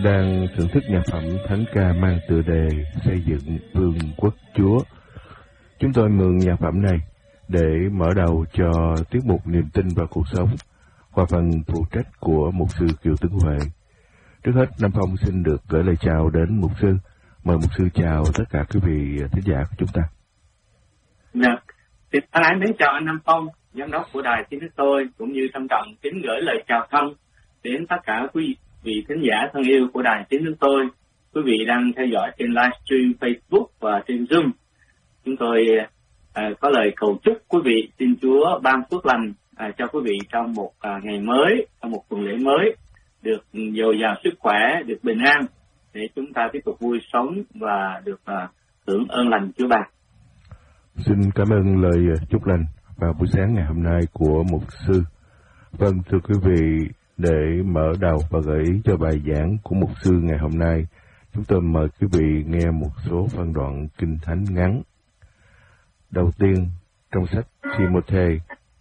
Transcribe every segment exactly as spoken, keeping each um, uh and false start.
Đang thưởng thức nhạc phẩm thánh ca mang tựa đề Xây dựng Vương quốc Chúa. Chúng tôi mượn nhạc phẩm này để mở đầu cho tiết mục Niềm tin vào cuộc sống qua phần phụ trách của mục sư Kiều Tấn Huệ. Trước hết, Nam Phong xin được gửi lời chào đến mục sư. Mời mục sư chào tất cả quý vị thính giả của chúng ta. Dạ, xin thân ái mến chào anh Nam Phong, giám đốc của đài Tiếng Đức Tôi, cũng như trân trọng kính gửi lời chào thăm đến tất cả quý vị thính giả thân yêu của đài Tiếng Đức Tôi. Quý vị đang theo dõi trên livestream Facebook và trên Zoom. Chúng tôi à, có lời cầu chúc quý vị, xin Chúa ban phước lành à, cho quý vị trong một à, ngày mới, trong một tuần lễ mới, được dồi dào sức khỏe, được bình an, để chúng ta tiếp tục vui sống và được à, hưởng ơn lành Chúa Bà. Xin cảm ơn lời chúc lành vào buổi sáng ngày hôm nay của mục sư. Vâng, thưa quý vị, để mở đầu và gợi ý cho bài giảng của mục sư ngày hôm nay, chúng tôi mời quý vị nghe một số phân đoạn kinh thánh ngắn. Đầu tiên, trong sách Timôthê.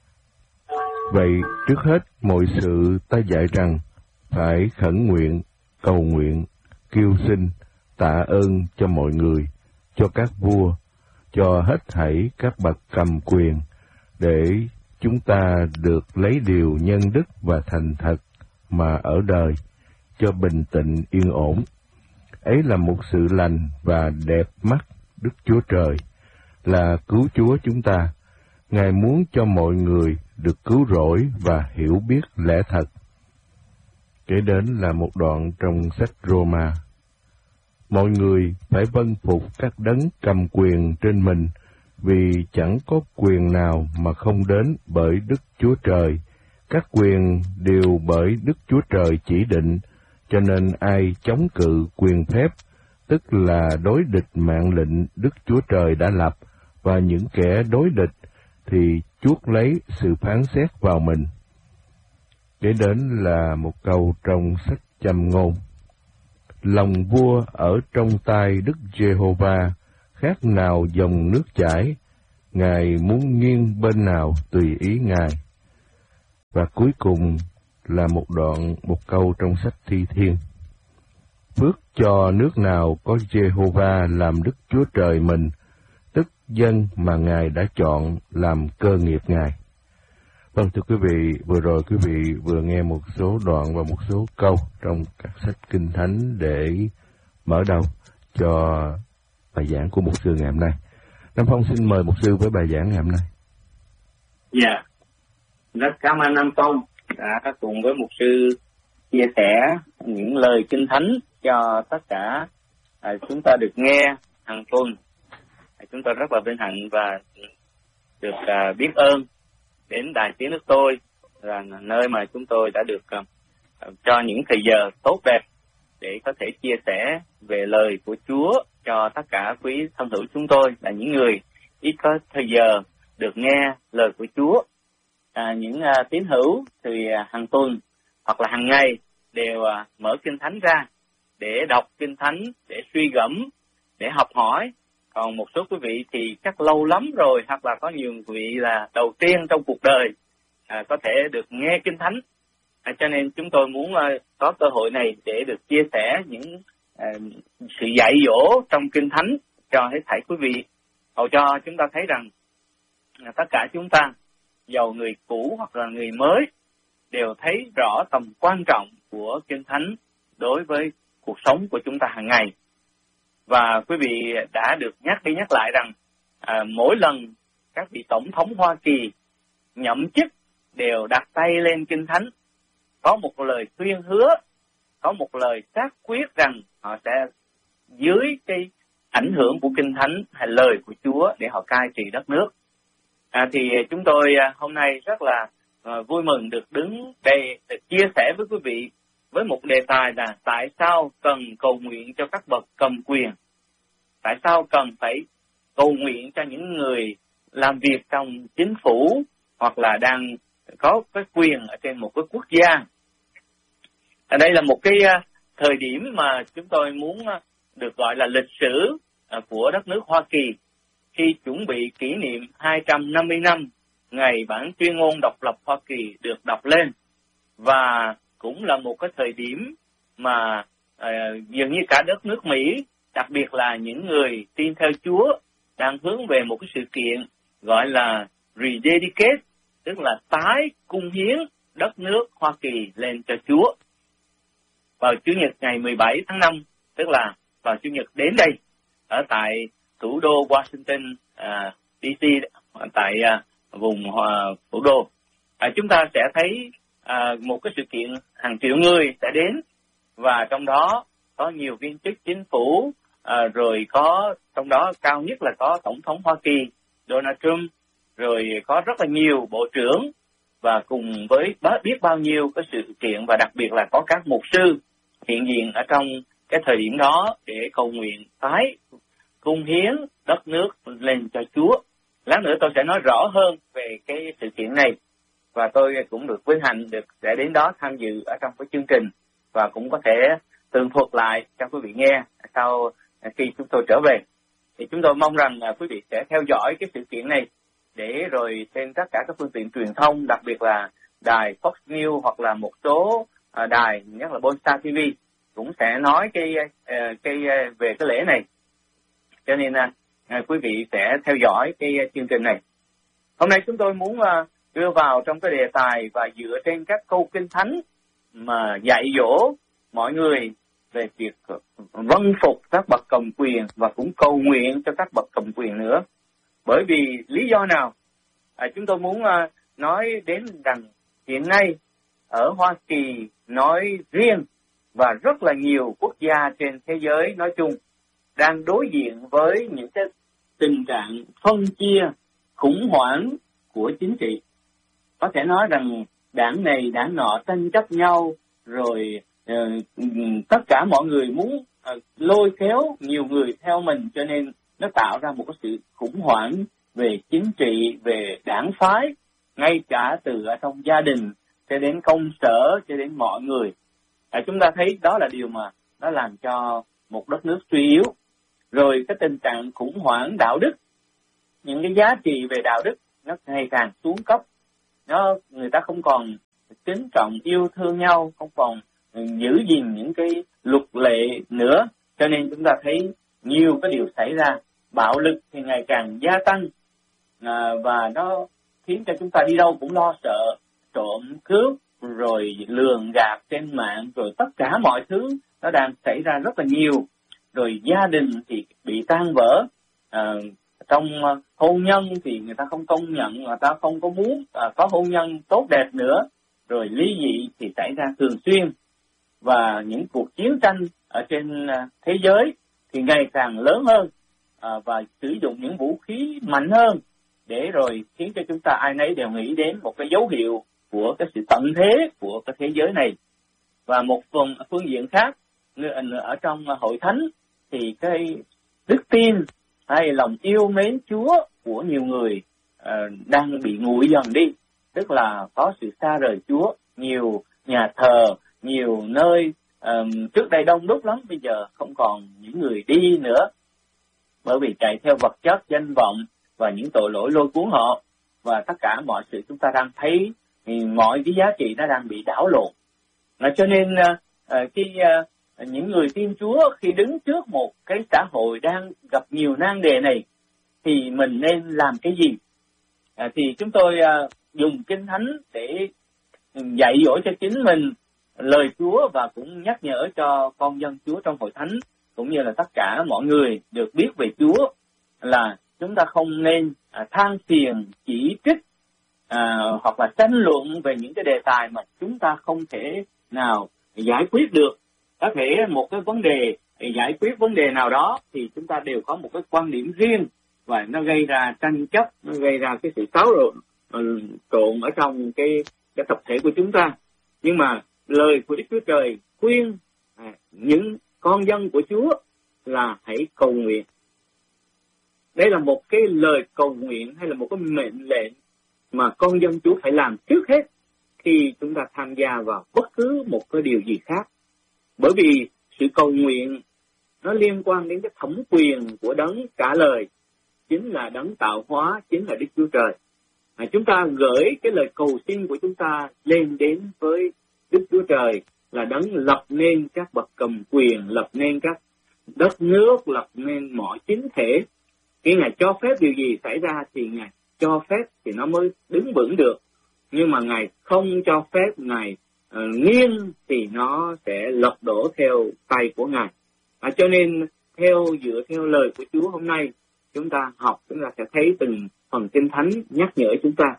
Vậy trước hết mọi sự ta dạy rằng phải khẩn nguyện, cầu nguyện, kêu xin, tạ ơn cho mọi người, cho các vua, cho hết thảy các bậc cầm quyền, để chúng ta được lấy điều nhân đức và thành thật mà ở đời, cho bình tĩnh yên ổn. Ấy là một sự lành và đẹp mắt Đức Chúa Trời, là cứu Chúa chúng ta. Ngài muốn cho mọi người được cứu rỗi và hiểu biết lẽ thật. Kế đến là một đoạn trong sách Roma. Mọi người phải vâng phục các đấng cầm quyền trên mình, vì chẳng có quyền nào mà không đến bởi Đức Chúa Trời. Các quyền đều bởi Đức Chúa Trời chỉ định, cho nên ai chống cự quyền phép, tức là đối địch mạng lệnh Đức Chúa Trời đã lập, và những kẻ đối địch thì chuốc lấy sự phán xét vào mình. Kế đến là một câu trong sách Châm Ngôn. Lòng vua ở trong tay Đức Giê-hô-va, khác nào dòng nước chảy, Ngài muốn nghiêng bên nào tùy ý Ngài. Và cuối cùng là một đoạn, một câu trong sách Thi Thiên. Phước cho nước nào có Giê-hô-va làm Đức Chúa Trời mình, tức dân mà Ngài đã chọn làm cơ nghiệp Ngài. Vâng, thưa quý vị, vừa rồi quý vị vừa nghe một số đoạn và một số câu trong các sách Kinh Thánh để mở đầu cho bài giảng của mục sư ngày hôm nay. Nam Phong xin mời mục sư với bài giảng ngày hôm nay. Dạ, yeah. Rất cảm ơn Nam Phong đã cùng với mục sư chia sẻ những lời Kinh Thánh cho tất cả à, chúng ta được nghe hàng tuần. À, chúng tôi rất là vinh hạnh và được à, biết ơn đến đài Tiếng Đức Tôi, là nơi mà chúng tôi đã được uh, cho những thời giờ tốt đẹp để có thể chia sẻ về lời của Chúa cho tất cả quý thân hữu chúng tôi, là những người ít có thời giờ được nghe lời của Chúa. À, những uh, tín hữu thì uh, hàng tuần hoặc là hàng ngày đều uh, mở Kinh Thánh ra để đọc Kinh Thánh, để suy gẫm, để học hỏi. Còn một số quý vị thì chắc lâu lắm rồi, hoặc là có nhiều quý vị là đầu tiên trong cuộc đời à, có thể được nghe Kinh Thánh. À, cho nên chúng tôi muốn à, có cơ hội này để được chia sẻ những à, sự dạy dỗ trong Kinh Thánh cho hết thảy quý vị, hầu cho chúng ta thấy rằng à, tất cả chúng ta, dầu người cũ hoặc là người mới, đều thấy rõ tầm quan trọng của Kinh Thánh đối với cuộc sống của chúng ta hàng ngày. Và quý vị đã được nhắc đi nhắc lại rằng à, mỗi lần các vị tổng thống Hoa Kỳ nhậm chức đều đặt tay lên Kinh Thánh, có một lời tuyên hứa, có một lời xác quyết rằng họ sẽ dưới cái ảnh hưởng của Kinh Thánh hay lời của Chúa để họ cai trị đất nước. À, thì chúng tôi hôm nay rất là à, vui mừng được đứng đây để chia sẻ với quý vị với một đề tài là tại sao cần cầu nguyện cho các bậc cầm quyền. Tại sao cần phải cầu nguyện cho những người làm việc trong chính phủ hoặc là đang có cái quyền ở trên một cái quốc gia. Ở đây là một cái thời điểm mà chúng tôi muốn được gọi là lịch sử của đất nước Hoa Kỳ, khi chuẩn bị kỷ niệm hai trăm năm mươi năm ngày bản tuyên ngôn độc lập Hoa Kỳ được đọc lên. Và cũng là một cái thời điểm mà uh, dường như cả đất nước Mỹ, đặc biệt là những người tin theo Chúa, đang hướng về một cái sự kiện gọi là rededicate, tức là tái cung hiến đất nước Hoa Kỳ lên cho Chúa. Vào Chủ nhật ngày mười bảy tháng năm, tức là vào Chủ nhật đến đây, ở tại thủ đô Washington, uh, đê xê, tại uh, vùng uh, thủ đô, uh, chúng ta sẽ thấy uh, một cái sự kiện hàng triệu người sẽ đến, và trong đó có nhiều viên chức chính phủ, uh, rồi có trong đó cao nhất là có Tổng thống Hoa Kỳ Donald Trump, rồi có rất là nhiều bộ trưởng, và cùng với biết bao nhiêu cái sự kiện, và đặc biệt là có các mục sư hiện diện ở trong cái thời điểm đó để cầu nguyện tái cung hiến đất nước lên cho Chúa. Lát nữa tôi sẽ nói rõ hơn về cái sự kiện này, và tôi cũng được vinh hạnh được sẽ đến đó tham dự ở trong cái chương trình, và cũng có thể tường thuật lại cho quý vị nghe sau khi chúng tôi trở về. Thì chúng tôi mong rằng quý vị sẽ theo dõi cái sự kiện này, để rồi trên tất cả các phương tiện truyền thông, đặc biệt là đài Fox News hoặc là một số đài, nhất là Bonsa ti vi, cũng sẽ nói cái cái về cái lễ này. Cho nên à, quý vị sẽ theo dõi cái chương trình này. Hôm nay chúng tôi muốn à, đưa vào trong cái đề tài và dựa trên các câu kinh thánh mà dạy dỗ mọi người về việc vâng phục các bậc cầm quyền, và cũng cầu nguyện cho các bậc cầm quyền nữa. Bởi vì lý do nào? À, chúng tôi muốn à, nói đến rằng hiện nay ở Hoa Kỳ nói riêng, và rất là nhiều quốc gia trên thế giới nói chung, đang đối diện với những cái tình trạng phân chia khủng hoảng của chính trị. Có thể nói rằng đảng này đảng nọ tranh chấp nhau, rồi uh, tất cả mọi người muốn uh, lôi kéo nhiều người theo mình, cho nên nó tạo ra một cái sự khủng hoảng về chính trị, về đảng phái, ngay cả từ ở trong gia đình cho đến công sở cho đến mọi người. À, chúng ta thấy đó là điều mà nó làm cho một đất nước suy yếu. Rồi cái tình trạng khủng hoảng đạo đức, những cái giá trị về đạo đức nó ngày càng xuống cấp. Nó người ta không còn kính trọng yêu thương nhau, không còn giữ gìn những cái luật lệ nữa. Cho nên chúng ta thấy nhiều cái điều xảy ra, bạo lực thì ngày càng gia tăng, à, và nó khiến cho chúng ta đi đâu cũng lo sợ, trộm cướp, rồi lường gạt trên mạng, rồi tất cả mọi thứ nó đang xảy ra rất là nhiều. Rồi gia đình thì bị tan vỡ, à, trong hôn nhân thì người ta không công nhận, người ta không có muốn à, có hôn nhân tốt đẹp nữa. Rồi ly dị thì xảy ra thường xuyên, và những cuộc chiến tranh ở trên thế giới thì ngày càng lớn hơn, à, và sử dụng những vũ khí mạnh hơn, để rồi khiến cho chúng ta ai nấy đều nghĩ đến một cái dấu hiệu của cái sự tận thế của cái thế giới này. Và một phần phương diện khác, ở trong hội thánh thì cái đức tin hay lòng yêu mến Chúa của nhiều người uh, đang bị nguội dần đi, tức là có sự xa rời Chúa. Nhiều nhà thờ, nhiều nơi um, trước đây đông đúc lắm, bây giờ không còn những người đi nữa, bởi vì chạy theo vật chất, danh vọng và những tội lỗi lôi cuốn họ. Và tất cả mọi sự chúng ta đang thấy thì mọi cái giá trị nó đang bị đảo lộn. Là cho nên uh, khi uh, những người tin Chúa khi đứng trước một cái xã hội đang gặp nhiều nan đề này thì mình nên làm cái gì? À, thì chúng tôi uh, dùng Kinh Thánh để dạy dỗ cho chính mình lời Chúa, và cũng nhắc nhở cho con dân Chúa trong hội thánh cũng như là tất cả mọi người được biết về Chúa, là chúng ta không nên à, than phiền, chỉ trích à, hoặc là tranh luận về những cái đề tài mà chúng ta không thể nào giải quyết được. Có thể một cái vấn đề, giải quyết vấn đề nào đó thì chúng ta đều có một cái quan điểm riêng, và nó gây ra tranh chấp, nó gây ra cái sự xáo trộn ở trong cái, cái tập thể của chúng ta. Nhưng mà lời của Đức Chúa Trời khuyên à, những con dân của Chúa là hãy cầu nguyện. Đây là một cái lời cầu nguyện hay là một cái mệnh lệnh mà con dân Chúa phải làm trước hết khi chúng ta tham gia vào bất cứ một cái điều gì khác. Bởi vì sự cầu nguyện nó liên quan đến cái thẩm quyền của đấng trả lời, chính là đấng tạo hóa, chính là Đức Chúa Trời. À, chúng ta gửi cái lời cầu xin của chúng ta lên đến với Đức Chúa Trời, là đấng lập nên các bậc cầm quyền, lập nên các đất nước, lập nên mọi chính thể. Khi Ngài cho phép điều gì xảy ra thì Ngài cho phép thì nó mới đứng vững được. Nhưng mà Ngài không cho phép, Ngài uh, nghiêng thì nó sẽ lật đổ theo tay của Ngài. À, cho nên theo dựa theo lời của Chúa hôm nay, chúng ta học, chúng ta sẽ thấy từng phần Kinh Thánh nhắc nhở chúng ta.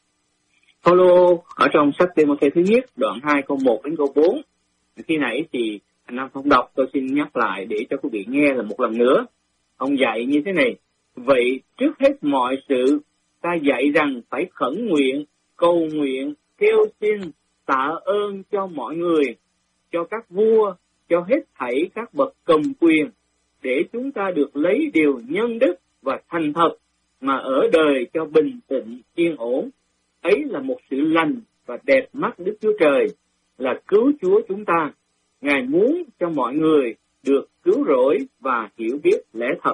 Phaolô ở trong sách Timothée thứ nhất, đoạn hai câu một đến câu bốn. Khi nãy thì anh Nam không đọc, tôi xin nhắc lại để cho quý vị nghe là một lần nữa. Ông dạy như thế này: vậy trước hết mọi sự, ta dạy rằng phải khẩn nguyện, cầu nguyện, kêu xin, tạ ơn cho mọi người, cho các vua, cho hết thảy các bậc cầm quyền, để chúng ta được lấy điều nhân đức và thành thật mà ở đời cho bình tĩnh, yên ổn. Ấy là một sự lành và đẹp mắt Đức Chúa Trời, là cứu Chúa chúng ta. Ngài muốn cho mọi người được cứu rỗi và hiểu biết lẽ thật.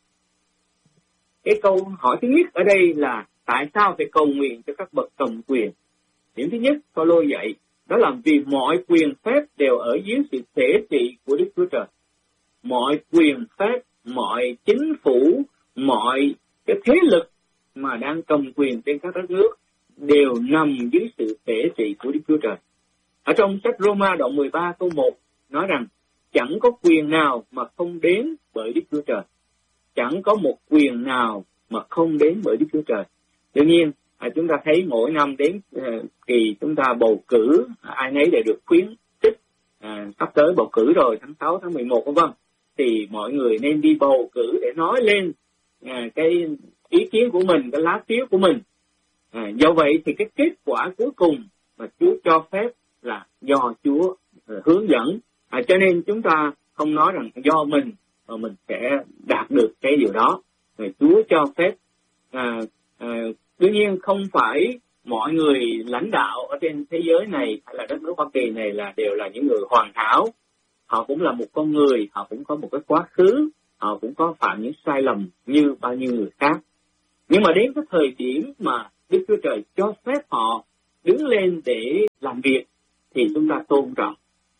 Cái câu hỏi thứ nhất ở đây là tại sao phải cầu nguyện cho các bậc cầm quyền? Điểm thứ nhất, Phaolô dạy, đó là vì mọi quyền phép đều ở dưới sự thể trị của Đức Chúa Trời. Mọi quyền phép, mọi chính phủ, mọi cái thế lực mà đang cầm quyền trên các đất nước đều nằm dưới sự thể trị của Đức Chúa Trời. Ở trong sách Roma đoạn mười ba câu một nói rằng chẳng có quyền nào mà không đến bởi Đức Chúa Trời. Chẳng có một quyền nào mà không đến bởi Đức Chúa Trời. Đương nhiên, à, chúng ta thấy mỗi năm đến à, kỳ chúng ta bầu cử, à, ai nấy đều được khuyến khích, à, sắp tới bầu cử rồi, tháng sáu, tháng mười một, vân vân, thì mọi người nên đi bầu cử để nói lên à, cái ý kiến của mình, cái lá phiếu của mình. À, do vậy thì cái kết quả cuối cùng mà Chúa cho phép là do Chúa uh, hướng dẫn. À, cho nên chúng ta không nói rằng do mình mà mình sẽ đạt được cái điều đó. Rồi Chúa cho phép. À, à, đương nhiên không phải mọi người lãnh đạo ở trên thế giới này hay là đất nước Hoa Kỳ này là đều là những người hoàn hảo. Họ cũng là một con người, họ cũng có một cái quá khứ, họ cũng có phạm những sai lầm như bao nhiêu người khác. Nhưng mà đến cái thời điểm mà Đức Chúa Trời cho phép họ đứng lên để làm việc thì chúng ta tôn trọng.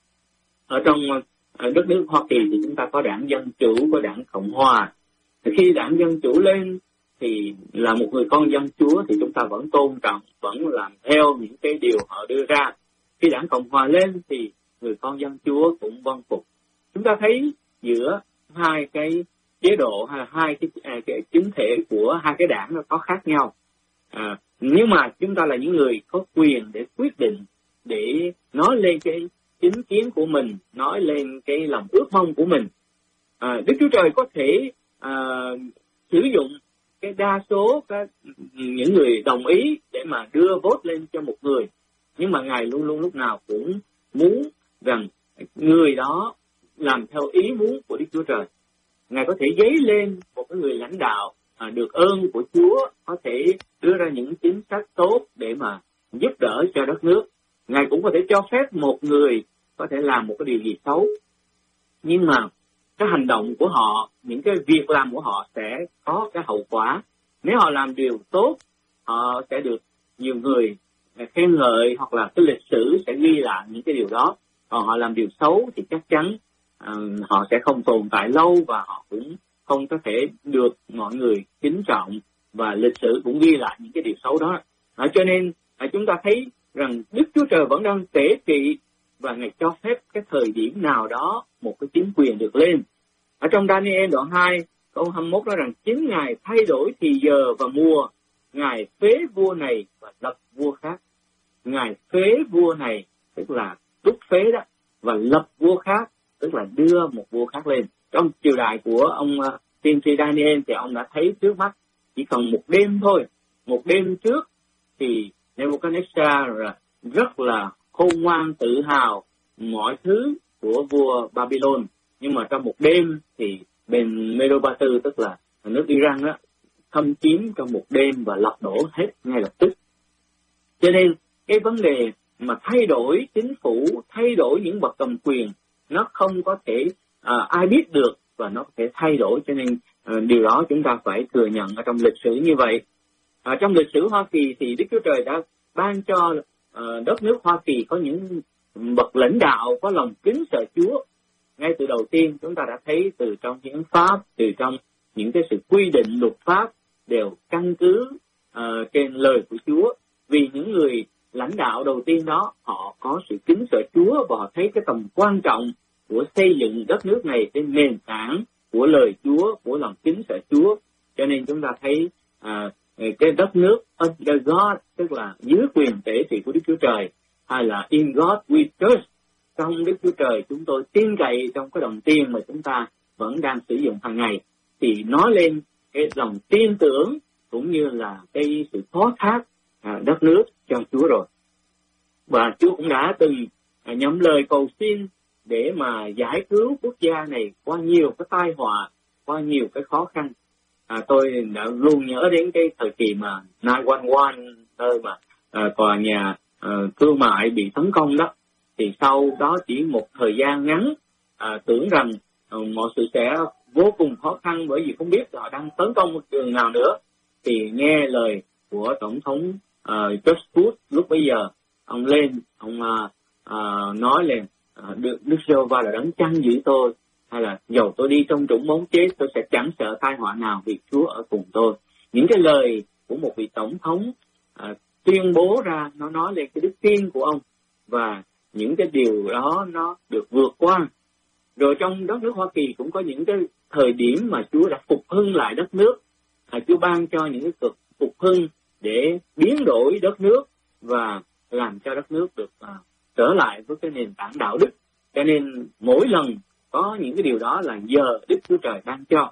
Ở trong ở đất nước Hoa Kỳ thì chúng ta có đảng Dân Chủ, có đảng Cộng Hòa. Khi đảng Dân Chủ lên thì là một người con dân Chúa thì chúng ta vẫn tôn trọng, vẫn làm theo những cái điều họ đưa ra. Khi đảng Cộng Hòa lên thì người con dân Chúa cũng vâng phục. Chúng ta thấy giữa hai cái chế độ hay là hai cái, à, cái chính thể của hai cái đảng nó có khác nhau. À, nhưng mà chúng ta là những người có quyền để quyết định, để nói lên cái chính kiến của mình, nói lên cái lòng ước mong của mình. À, Đức Chúa Trời có thể à, sử dụng cái đa số các những người đồng ý để mà đưa vote lên cho một người, nhưng mà Ngài luôn luôn lúc nào cũng muốn rằng người đó làm theo ý muốn của Đức Chúa Trời. Ngài có thể dấy lên một cái người lãnh đạo à, được ơn của Chúa, có thể đưa ra những chính sách tốt để mà giúp đỡ cho đất nước. Ngài cũng có thể cho phép một người có thể làm một cái điều gì xấu, nhưng mà cái hành động của họ, những cái việc làm của họ sẽ có cái hậu quả. Nếu họ làm điều tốt, họ sẽ được nhiều người khen ngợi, hoặc là cái lịch sử sẽ ghi lại những cái điều đó. Còn họ làm điều xấu thì chắc chắn uh, họ sẽ không tồn tại lâu, và họ cũng không có thể được mọi người kính trọng, và lịch sử cũng ghi lại những cái điều xấu đó. À, cho nên à, chúng ta thấy rằng Đức Chúa Trời vẫn đang tể trị, và Ngài cho phép cái thời điểm nào đó một cái chính quyền được lên. Ở trong Daniel đoạn hai câu hai mươi mốt nói rằng chính Ngài thay đổi thì giờ và mùa, Ngài phế vua này và lập vua khác. Ngài phế vua này tức là đúc phế đó, và lập vua khác tức là đưa một vua khác lên. Trong triều đại của ông uh, tiên tri Daniel thì ông đã thấy trước mắt chỉ còn một đêm thôi. Một đêm trước thì Nebuchadnezzar rất là khôn ngoan, tự hào mọi thứ của vua Babylon, nhưng mà trong một đêm thì bên Medo-Ba-tư tức là nước Iran đó thâm chiếm trong một đêm và lật đổ hết ngay lập tức. Cho nên cái vấn đề mà thay đổi chính phủ, thay đổi những bậc cầm quyền, nó không có thể à, ai biết được, và nó có thể thay đổi. Cho nên à, điều đó chúng ta phải thừa nhận ở trong lịch sử như vậy. À, trong lịch sử Hoa Kỳ thì Đức Chúa Trời đã ban cho à, đất nước Hoa Kỳ có những bậc lãnh đạo có lòng kính sợ Chúa. Ngay từ đầu tiên chúng ta đã thấy từ trong hiến pháp, từ trong những cái sự quy định luật pháp đều căn cứ uh, trên lời của Chúa. Vì những người lãnh đạo đầu tiên đó họ có sự kính sợ Chúa và họ thấy cái tầm quan trọng của xây dựng đất nước này trên nền tảng của lời Chúa, của lòng kính sợ Chúa. Cho nên chúng ta thấy uh, cái đất nước under God, tức là dưới quyền tể trị của Đức Chúa Trời, hay là in God we trust, trong Đức Chúa Trời chúng tôi tin cậy, trong cái đồng tiền mà chúng ta vẫn đang sử dụng hàng ngày, thì nói lên cái lòng tin tưởng cũng như là cái sự phó thác à, đất nước cho Chúa rồi. Và Chúa cũng đã từng à, nhậm lời cầu xin để mà giải cứu quốc gia này qua nhiều cái tai họa, qua nhiều cái khó khăn. À, tôi đã luôn nhớ đến cái thời kỳ mà chín một một, nơi mà à, tòa nhà à, thương mại bị tấn công đó. Thì sau đó chỉ một thời gian ngắn, à, tưởng rằng à, mọi sự sẽ vô cùng khó khăn, bởi vì không biết họ đang tấn công một trường nào nữa. Thì nghe lời của Tổng thống uh, George Bush lúc bấy giờ, ông lên, ông uh, uh, nói lên, uh, Đức, Đức Giê-hô-va là đấng chăn giữ tôi, hay là dầu tôi đi trong trũng bóng chết, tôi sẽ chẳng sợ tai họa nào vì Chúa ở cùng tôi. Những cái lời của một vị Tổng thống uh, tuyên bố ra, nó nói lên cái đức tin của ông, và những cái điều đó nó được vượt qua. Rồi trong đất nước Hoa Kỳ cũng có những cái thời điểm mà Chúa đã phục hưng lại đất nước. À, Chúa ban cho những cái cực phục hưng để biến đổi đất nước và làm cho đất nước được à, trở lại với cái nền tảng đạo đức. Cho nên mỗi lần có những cái điều đó là nhờ Đức Chúa Trời ban cho.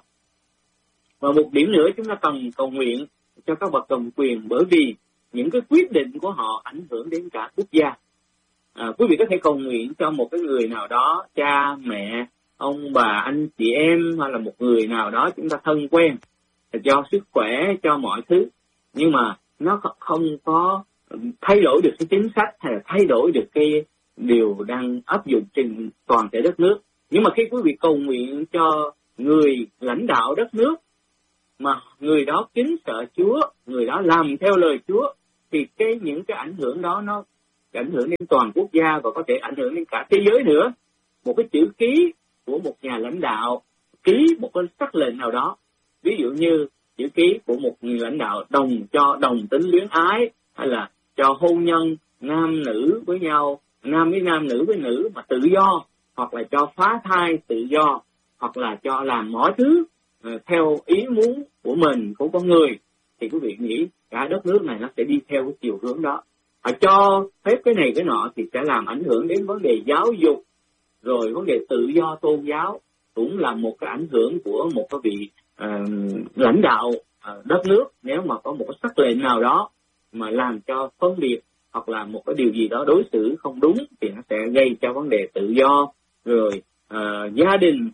Và một điểm nữa chúng ta cần cầu nguyện cho các bậc cầm quyền, bởi vì những cái quyết định của họ ảnh hưởng đến cả quốc gia. À, quý vị có thể cầu nguyện cho một cái người nào đó, cha, mẹ, ông bà, anh chị em, hay là một người nào đó chúng ta thân quen, cho sức khỏe, cho mọi thứ. Nhưng mà nó không có thay đổi được cái chính sách hay là thay đổi được cái điều đang áp dụng trên toàn thể đất nước. Nhưng mà khi quý vị cầu nguyện cho người lãnh đạo đất nước mà người đó kính sợ Chúa, người đó làm theo lời Chúa, thì cái những cái ảnh hưởng đó nó ảnh hưởng đến toàn quốc gia và có thể ảnh hưởng đến cả thế giới nữa. Một cái chữ ký của một nhà lãnh đạo ký một cái sắc lệnh nào đó, ví dụ như chữ ký của một người lãnh đạo đồng cho đồng tính luyến ái, hay là cho hôn nhân nam nữ với nhau, nam với nam, nữ với nữ mà tự do, hoặc là cho phá thai tự do, hoặc là cho làm mọi thứ uh, theo ý muốn của mình, của con người, thì quý vị nghĩ cả đất nước này nó sẽ đi theo cái chiều hướng đó. Họ cho phép cái này cái nọ thì sẽ làm ảnh hưởng đến vấn đề giáo dục, rồi vấn đề tự do tôn giáo cũng là một cái ảnh hưởng của một cái vị uh, lãnh đạo uh, đất nước. Nếu mà có một cái sắc lệnh nào đó mà làm cho phân biệt hoặc là một cái điều gì đó đối xử không đúng thì nó sẽ gây cho vấn đề tự do, rồi uh, gia đình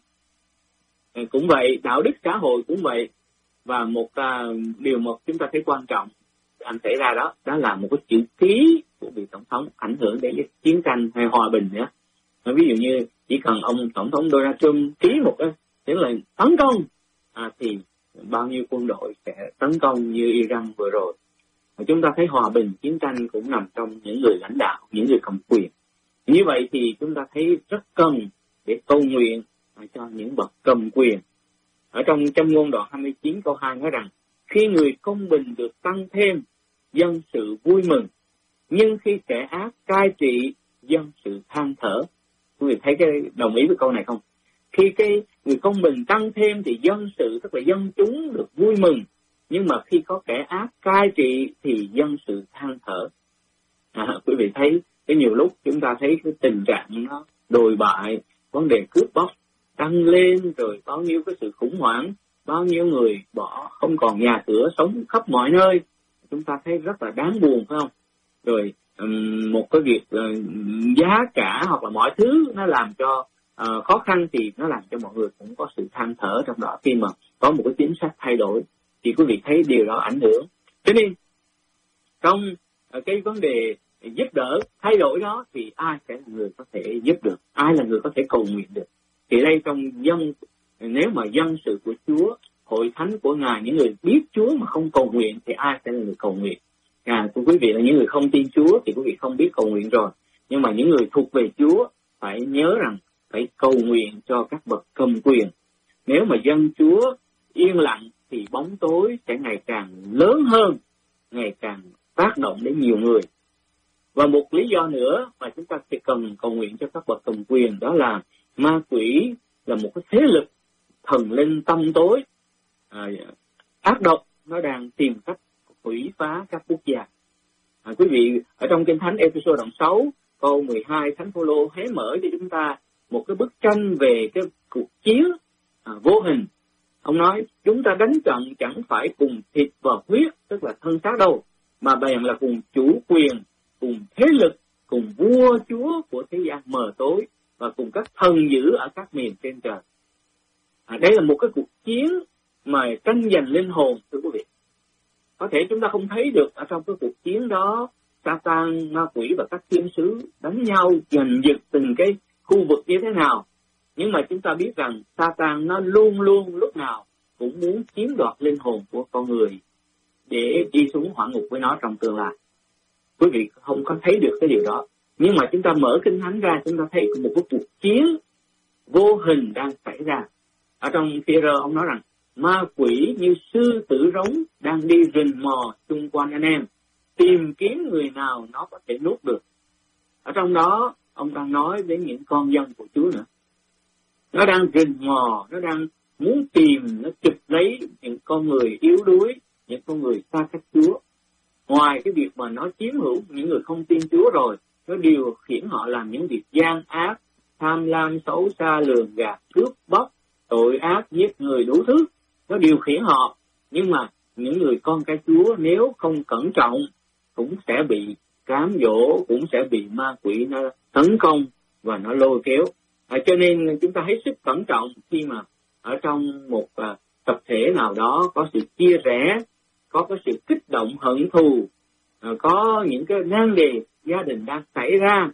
uh, cũng vậy, đạo đức xã hội cũng vậy. Và một uh, điều mà chúng ta thấy quan trọng anh xảy ra đó, đó là một cái chữ ký của vị tổng thống ảnh hưởng đến chiến tranh hay hòa bình nữa. Ví dụ như chỉ cần ông tổng thống Donald Trump ký một cái tiếng lệnh tấn công à, thì bao nhiêu quân đội sẽ tấn công như Iran vừa rồi. Và chúng ta thấy hòa bình, chiến tranh cũng nằm trong những người lãnh đạo, những người cầm quyền. Như vậy thì chúng ta thấy rất cần để cầu nguyện cho những bậc cầm quyền. Ở trong Châm ngôn đoạn hai mươi chín câu hai nói rằng, khi người công bình được tăng thêm, dân sự vui mừng, nhưng khi kẻ ác cai trị, dân sự than thở. Quý vị thấy cái đồng ý với câu này không? Khi cái người công bình tăng thêm thì dân sự, tức là dân chúng được vui mừng, nhưng mà khi có kẻ ác cai trị thì dân sự than thở. À, quý vị thấy cái nhiều lúc chúng ta thấy cái tình trạng nó đồi bại, vấn đề cướp bóc tăng lên, rồi bao nhiêu cái sự khủng hoảng, bao nhiêu người bỏ không còn nhà cửa, sống khắp mọi nơi. Chúng ta thấy rất là đáng buồn, phải không? Rồi um, một cái việc uh, giá cả hoặc là mọi thứ nó làm cho uh, khó khăn thì nó làm cho mọi người cũng có sự than thở trong đó. Khi mà có một cái chính sách thay đổi thì quý vị thấy điều đó ảnh hưởng. Cho nên trong uh, cái vấn đề giúp đỡ thay đổi đó thì ai sẽ là người có thể giúp được, ai là người có thể cầu nguyện được. Thì đây trong dân, nếu mà dân sự của Chúa, hội thánh của Ngài, những người biết Chúa mà không cầu nguyện thì ai sẽ là người cầu nguyện? À, quý vị là những người không tin Chúa thì quý vị không biết cầu nguyện rồi. Nhưng mà những người thuộc về Chúa phải nhớ rằng phải cầu nguyện cho các bậc cầm quyền. Nếu mà dân Chúa yên lặng thì bóng tối sẽ ngày càng lớn hơn, ngày càng tác động đến nhiều người. Và một lý do nữa mà chúng ta sẽ cần cầu nguyện cho các bậc cầm quyền, đó là ma quỷ là một cái thế lực thần linh tăm tối, à, ác độc, nó đang tìm cách hủy phá các quốc gia. À, quý vị, ở trong Kinh Thánh Ê-phê-sô đoạn sáu, câu mười hai, Thánh Phaolô hé mở cho chúng ta một cái bức tranh về cái cuộc chiến à, vô hình. Ông nói, chúng ta đánh trận chẳng phải cùng thịt và huyết, tức là thân xác đâu, mà bèn là cùng chủ quyền, cùng thế lực, cùng vua chúa của thế gian mờ tối, và cùng các thần dữ ở các miền trên trời. À, đây là một cái cuộc chiến mà tranh giành linh hồn, thưa quý vị. Có thể chúng ta không thấy được ở trong cái cuộc chiến đó, Satan, ma quỷ và các thiên sứ đánh nhau giành giật từng cái khu vực như thế nào. Nhưng mà chúng ta biết rằng Satan nó luôn luôn lúc nào cũng muốn chiếm đoạt linh hồn của con người để đi xuống hỏa ngục với nó trong tương lai. Quý vị không có thấy được cái điều đó. Nhưng mà chúng ta mở Kinh Thánh ra, chúng ta thấy một cái cuộc chiến vô hình đang xảy ra. Ở trong Phi-e-rơ ông nói rằng ma quỷ như sư tử rống đang đi rình mò xung quanh anh em, tìm kiếm người nào nó có thể nuốt được. Ở trong đó ông đang nói đến những con dân của Chúa nữa. Nó đang rình mò, nó đang muốn tìm, nó chụp lấy những con người yếu đuối, những con người xa cách Chúa. Ngoài cái việc mà nó chiếm hữu những người không tin Chúa rồi, nó điều khiển họ làm những việc gian ác, tham lam, xấu xa, lường gạt, cướp bóc, tội ác, giết người đủ thứ. Nó điều khiển họ. Nhưng mà những người con cái Chúa nếu không cẩn trọng cũng sẽ bị cám dỗ, cũng sẽ bị ma quỷ nó tấn công và nó lôi kéo. À, cho nên chúng ta hết sức cẩn trọng khi mà ở trong một à, tập thể nào đó có sự chia rẽ, có cái sự kích động hận thù, à, có những cái nan đề gia đình đang xảy ra,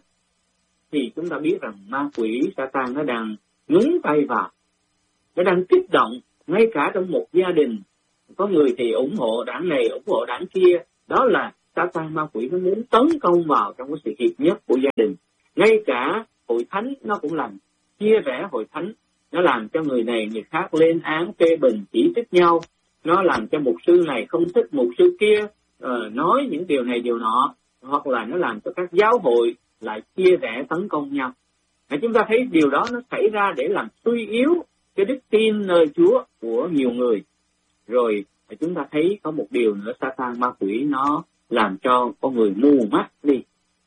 thì chúng ta biết rằng ma quỷ Satan nó đang nhúng tay vào, nó đang kích động ngay cả trong một gia đình. Có người thì ủng hộ đảng này, ủng hộ đảng kia, đó là Satan, ma quỷ nó muốn tấn công vào trong cái sự hiệp nhất của gia đình. Ngay cả hội thánh nó cũng làm chia rẽ hội thánh, nó làm cho người này người khác lên án phê bình chỉ trích nhau, nó làm cho mục sư này không thích mục sư kia, uh, nói những điều này điều nọ, hoặc là nó làm cho các giáo hội lại chia rẽ tấn công nhau. Và chúng ta thấy điều đó nó xảy ra để làm suy yếu cái đức tin nơi Chúa của nhiều người. Rồi chúng ta thấy có một điều nữa, Satan, ma quỷ nó làm cho con người mù mắt đi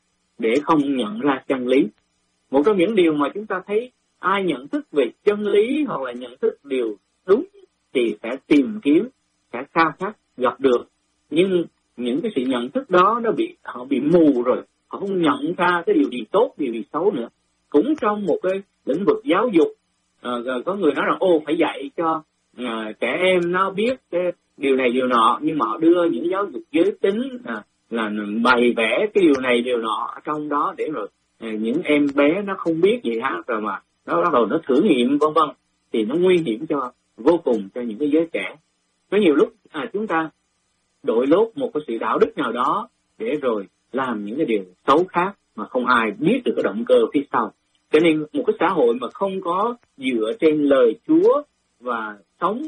để không nhận ra chân lý. Một trong những điều mà chúng ta thấy ai nhận thức về chân lý hoặc là nhận thức điều đúng thì sẽ tìm kiếm, sẽ khao khát gặp được. Nhưng những cái sự nhận thức đó nó bị họ bị mù rồi, họ không nhận ra cái điều gì tốt, điều gì xấu nữa. Cũng trong một cái lĩnh vực giáo dục, à, có người nói rằng ô phải dạy cho à, trẻ em nó biết cái điều này điều nọ, nhưng mà họ đưa những giáo dục giới tính à, là bày vẽ cái điều này điều nọ ở trong đó để rồi à, những em bé nó không biết gì hết rồi mà nó bắt đầu nó thử nghiệm vân vân, thì nó nguy hiểm cho vô cùng cho những cái giới trẻ. Có nhiều lúc à, chúng ta đội lốt một cái sự đạo đức nào đó để rồi làm những cái điều xấu khác mà không ai biết được cái động cơ phía sau. Cho nên một cái xã hội mà không có dựa trên lời Chúa và sống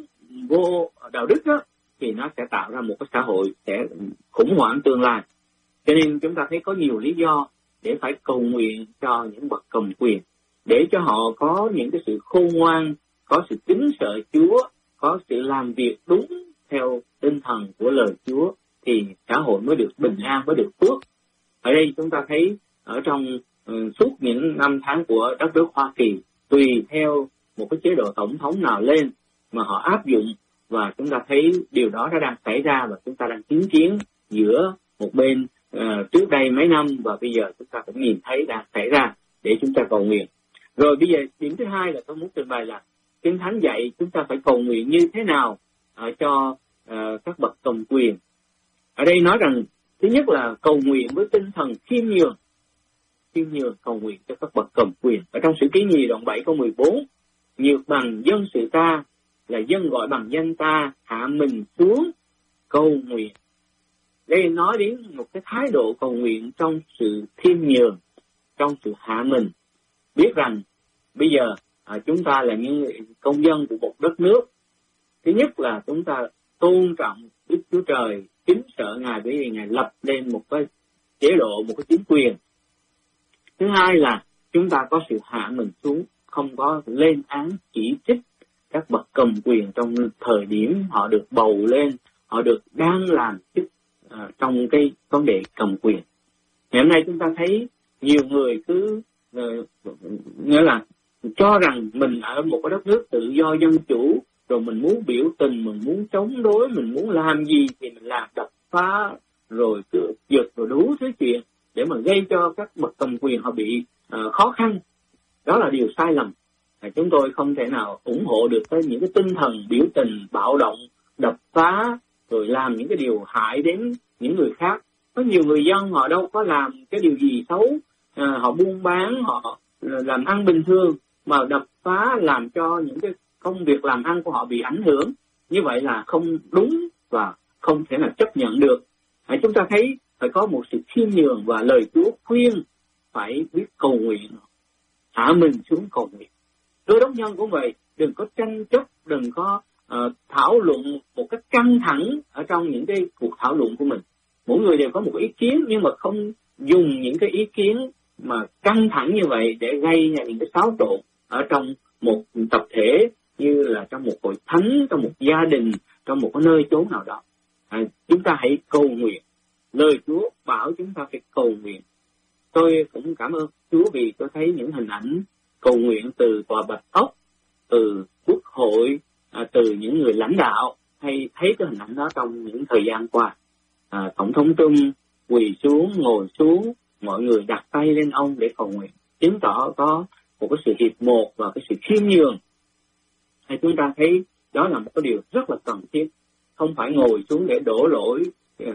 vô đạo đức đó, thì nó sẽ tạo ra một cái xã hội sẽ khủng hoảng tương lai. Cho nên chúng ta thấy có nhiều lý do để phải cầu nguyện cho những bậc cầm quyền, để cho họ có những cái sự khôn ngoan, có sự kính sợ Chúa, có sự làm việc đúng theo tinh thần của lời Chúa, thì xã hội mới được bình an, mới được phước. Ở đây chúng ta thấy ở trong uh, suốt những năm tháng của đất nước Hoa Kỳ, tùy theo một cái chế độ tổng thống nào lên mà họ áp dụng, và chúng ta thấy điều đó đã đang xảy ra, và chúng ta đang chứng kiến giữa một bên uh, trước đây mấy năm, và bây giờ chúng ta cũng nhìn thấy đang xảy ra để chúng ta cầu nguyện. Rồi bây giờ điểm thứ hai là tôi muốn trình bày là Kinh Thánh dạy chúng ta phải cầu nguyện như thế nào uh, cho uh, các bậc cầm quyền. Ở đây nói rằng thứ nhất là cầu nguyện với tinh thần khiêm nhường, khiêm nhường cầu nguyện cho các bậc cầm quyền. Ở trong Sử Ký Nhì đoạn bảy câu mười bốn, nhược bằng dân sự ta là dân gọi bằng danh ta, hạ mình xuống cầu nguyện. Đây nói đến một cái thái độ cầu nguyện trong sự khiêm nhường, trong sự hạ mình, biết rằng bây giờ à, chúng ta là những công dân của một đất nước. Thứ nhất là chúng ta tôn trọng Đức Chúa Trời, kính sợ Ngài bởi vì Ngài lập lên một cái chế độ, một cái chính quyền. Thứ hai là chúng ta có sự hạ mình xuống, không có lên án chỉ trích các bậc cầm quyền trong thời điểm họ được bầu lên, họ được đang làm chức uh, trong cái vấn đề cầm quyền. Ngày hôm nay chúng ta thấy nhiều người cứ uh, nghĩa là cho rằng mình ở một cái đất nước tự do dân chủ, rồi mình muốn biểu tình, mình muốn chống đối, mình muốn làm gì thì mình làm, đập phá, rồi cứ giật, rồi đủ thứ chuyện để mà gây cho các bậc cầm quyền họ bị uh, khó khăn. Đó là điều sai lầm. À, chúng tôi không thể nào ủng hộ được cái những cái tinh thần biểu tình, bạo động, đập phá, rồi làm những cái điều hại đến những người khác. Có nhiều người dân họ đâu có làm cái điều gì xấu, à, họ buôn bán, họ làm ăn bình thường, mà đập phá làm cho những cái công việc làm ăn của họ bị ảnh hưởng. Như vậy là không đúng và không thể nào chấp nhận được. À, chúng ta thấy phải có một sự khiêm nhường, và lời Chúa khuyên phải biết cầu nguyện, hạ mình xuống cầu nguyện. Cơ đốc nhân cũng vậy, đừng có tranh chấp, đừng có uh, thảo luận một cách căng thẳng ở trong những cái cuộc thảo luận của mình. Mỗi người đều có một ý kiến, nhưng mà không dùng những cái ý kiến mà căng thẳng như vậy để gây ra những cái xáo trộn ở trong một tập thể, như là trong một hội thánh, trong một gia đình, trong một cái nơi chốn nào đó. À, chúng ta hãy cầu nguyện. Lời Chúa bảo chúng ta phải cầu nguyện. Tôi cũng cảm ơn Chúa vì tôi thấy những hình ảnh cầu nguyện từ tòa Bạch Ốc, từ Quốc hội, à, từ những người lãnh đạo, hay thấy cái hình ảnh đó trong những thời gian qua. À, Tổng thống Trump quỳ xuống, ngồi xuống, mọi người đặt tay lên ông để cầu nguyện, chứng tỏ có một cái sự hiệp một và cái sự khiêm nhường. Hay chúng ta thấy đó là một cái điều rất là cần thiết, không phải ngồi xuống để đổ lỗi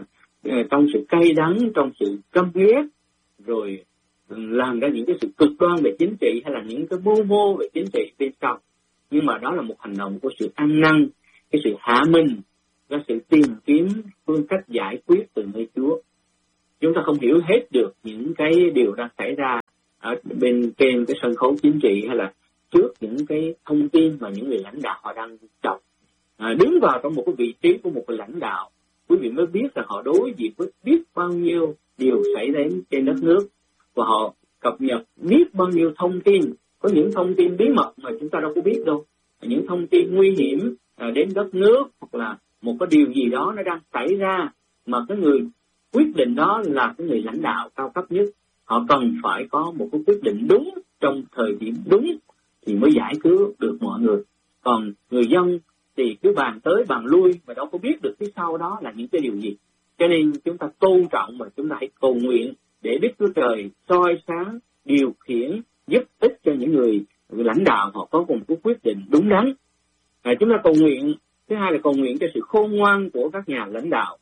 trong sự cay đắng, trong sự căm ghét, rồi làm ra những cái sự cực đoan về chính trị hay là những cái mưu mô về chính trị bên sau. Nhưng mà đó là một hành động của sự ăn năn, cái sự hạ mình, cái sự tìm kiếm phương cách giải quyết từ nơi Chúa. Chúng ta không hiểu hết được những cái điều đang xảy ra ở bên trên cái sân khấu chính trị, hay là trước những cái thông tin mà những người lãnh đạo họ đang đọc. À, đứng vào trong một cái vị trí của một người lãnh đạo, quý vị mới biết là họ đối diện với biết bao nhiêu điều xảy đến trên đất nước, và họ cập nhật biết bao nhiêu thông tin. Có những thông tin bí mật mà chúng ta đâu có biết đâu, những thông tin nguy hiểm à, đến đất nước, hoặc là một cái điều gì đó nó đang xảy ra, mà cái người quyết định đó là cái người lãnh đạo cao cấp nhất. Họ cần phải có một cái quyết định đúng trong thời điểm đúng thì mới giải cứu được mọi người. Còn người dân thì cứ bàn tới bàn lui mà đâu có biết được phía sau đó là những cái điều gì. Cho nên chúng ta tôn trọng và chúng ta hãy cầu nguyện để Đức Chúa Trời soi sáng, điều khiển, giúp ích cho những người, người lãnh đạo họ có một cái quyết định đúng đắn. À, chúng ta cầu nguyện. Thứ hai là cầu nguyện cho sự khôn ngoan của các nhà lãnh đạo.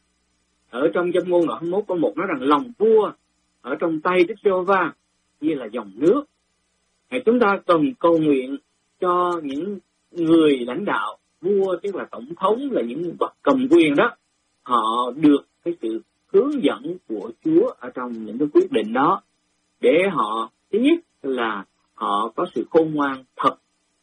Ở trong Châm ngôn đoạn hai mươi mốt câu một nói rằng lòng vua ở trong tay Đức Giê-hô-va như là dòng nước. À, chúng ta cần cầu nguyện cho những người lãnh đạo, vua tức là tổng thống, là những bậc cầm quyền đó, họ được cái sự hướng dẫn của Chúa ở trong những cái quyết định đó, để họ thứ nhất là họ có sự khôn ngoan thật,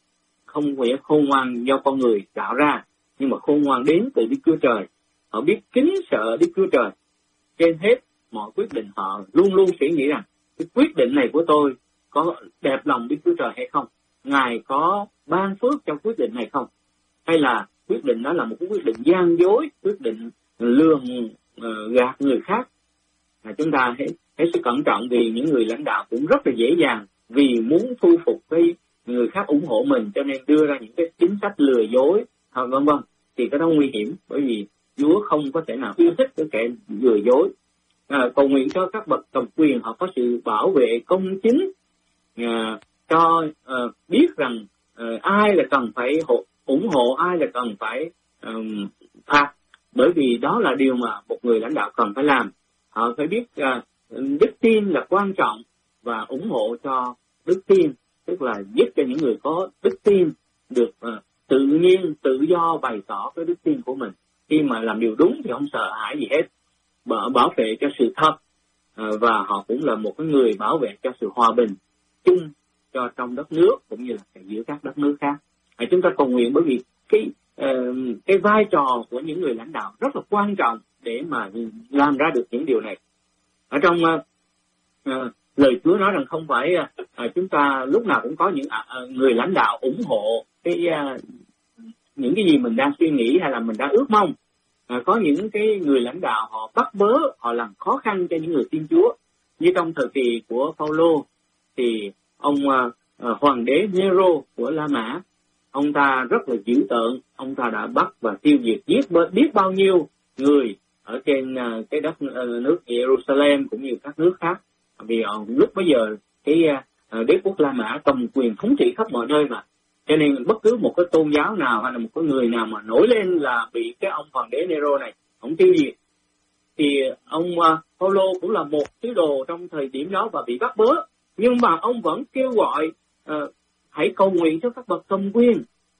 không phải khôn ngoan do con người tạo ra, nhưng mà khôn ngoan đến từ Đức Chúa Trời. Họ biết kính sợ Đức Chúa Trời. Trên hết mọi quyết định họ luôn luôn suy nghĩ rằng cái quyết định này của tôi có đẹp lòng Đức Chúa Trời hay không, Ngài có ban phước trong quyết định này không, hay là quyết định đó là một cái quyết định gian dối, quyết định lường uh, gạt người khác. À, chúng ta hãy hãy sự cẩn trọng, vì những người lãnh đạo cũng rất là dễ dàng vì muốn thu phục cái người khác ủng hộ mình, cho nên đưa ra những cái chính sách lừa dối, à, vân vân. Thì cái đó nguy hiểm, bởi vì Chúa không có thể nào yêu thích cái kẻ lừa dối. À, cầu nguyện cho các bậc cầm quyền họ có sự bảo vệ công chính, à, cho à, biết rằng à, ai là cần phải hộ, ủng hộ, ai là cần phải um, phạt, bởi vì đó là điều mà một người lãnh đạo cần phải làm. Họ phải biết uh, đức tin là quan trọng, và ủng hộ cho đức tin, tức là giúp cho những người có đức tin được uh, tự nhiên, tự do bày tỏ cái đức tin của mình. Khi mà làm điều đúng thì không sợ hãi gì hết, bảo, bảo vệ cho sự thật, à, và họ cũng là một cái người bảo vệ cho sự hòa bình chung cho trong đất nước cũng như là giữa các đất nước khác. À, chúng ta cầu nguyện bởi vì cái uh, cái vai trò của những người lãnh đạo rất là quan trọng để mà làm ra được những điều này. Ở trong uh, uh, lời Chúa nói rằng không phải uh, uh, chúng ta lúc nào cũng có những uh, người lãnh đạo ủng hộ cái uh, những cái gì mình đang suy nghĩ hay là mình đang ước mong. À, có những cái người lãnh đạo họ bắt bớ, họ làm khó khăn cho những người tin Chúa. Như trong thời kỳ của Phaolô thì ông uh, uh, hoàng đế Nero của La Mã, ông ta rất là dữ tợn, ông ta đã bắt và tiêu diệt giết biết bao nhiêu người ở trên uh, cái đất uh, nước Jerusalem cũng như các nước khác. Vì uh, lúc bây giờ cái uh, đế quốc La Mã cầm quyền thống trị khắp mọi nơi mà. Cho nên bất cứ một cái tôn giáo nào hay là một cái người nào mà nổi lên là bị cái ông hoàng đế Nero này ông tiêu diệt. Thì ông uh, Phaolô cũng là một sứ đồ trong thời điểm đó và bị bắt bớ, nhưng mà ông vẫn kêu gọi uh, hãy cầu nguyện cho các bậc cầm quyền.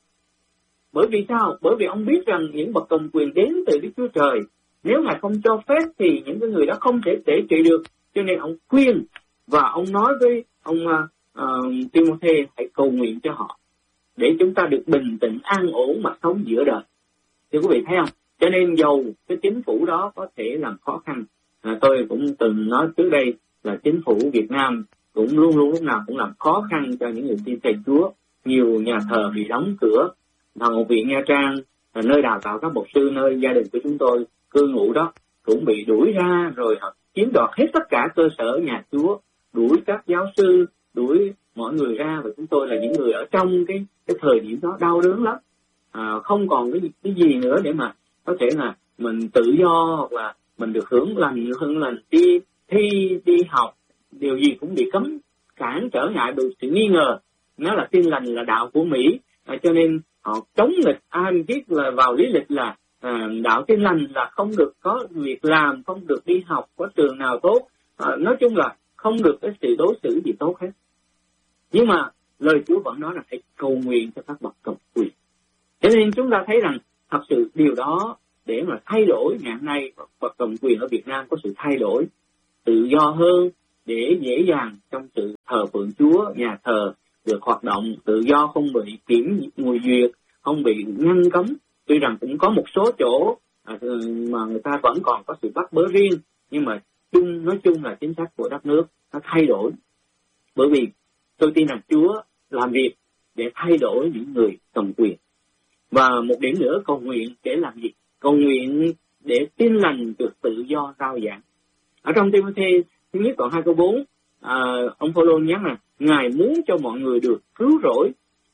Bởi vì sao? Bởi vì ông biết rằng những bậc cầm quyền đến từ Đức Chúa Trời, nếu Ngài không cho phép thì những cái người đó không thể tể trị được. Cho nên ông khuyên và ông nói với ông uh, uh, Timôthê hãy cầu nguyện cho họ để chúng ta được bình tĩnh an ổn mà sống giữa đời. Thưa quý vị thấy không? Cho nên dầu cái chính phủ đó có thể làm khó khăn, à, tôi cũng từng nói trước đây là chính phủ Việt Nam cũng luôn luôn lúc nào cũng làm khó khăn cho những người tin thầy Chúa. Nhiều nhà thờ bị đóng cửa, học viện Nha Trang là nơi đào tạo các mục sư, nơi gia đình của chúng tôi cư ngụ đó cũng bị đuổi ra, rồi họ chiếm đoạt hết tất cả cơ sở nhà Chúa, đuổi các giáo sư, đuổi mọi người ra, và chúng tôi là những người ở trong cái cái thời điểm đó đau đớn lắm. À, không còn cái cái gì nữa để mà có thể là mình tự do hoặc là mình được hưởng lành hơn lành đi thi đi học, điều gì cũng bị cấm cản trở ngại bởi sự nghi ngờ nó là tin lành là đạo của Mỹ. À, cho nên họ chống nghịch, ai biết là vào lý lịch là à, đạo tin lành là không được có việc làm, không được đi học, có trường nào tốt, à, nói chung là không được cái sự đối xử gì tốt hết. Nhưng mà lời Chúa vẫn nói là hãy cầu nguyện cho các bậc cầm quyền. Cho nên chúng ta thấy rằng thật sự điều đó để mà thay đổi ngày hôm nay bậc cầm quyền ở Việt Nam có sự thay đổi, tự do hơn để dễ dàng trong sự thờ phượng Chúa, nhà thờ được hoạt động tự do, không bị kiểm ngồi duyệt, không bị ngăn cấm. Tuy rằng cũng có một số chỗ à, mà người ta vẫn còn có sự bắt bớ riêng, nhưng mà chung nói chung là chính sách của đất nước nó thay đổi. Bởi vì tôi tin rằng Chúa làm việc để thay đổi những người cầm quyền. Và một điểm nữa, cầu nguyện để làm gì? Cầu nguyện để tin lành được tự do rao giảng. Ở trong Timôthê thứ nhất đoạn hai câu bốn, à, ông Phaolô nhắc là Ngài muốn cho mọi người được cứu rỗi.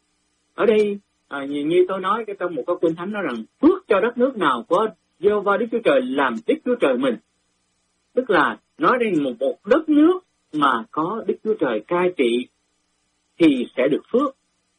Ở đây à, như, như tôi nói trong một câu kinh thánh nói rằng phước cho đất nước nào có Giê-hô-va Đức Chúa Trời làm Đức Chúa Trời mình. Tức là nói đến một, một đất nước mà có Đức Chúa Trời cai trị thì sẽ được phước.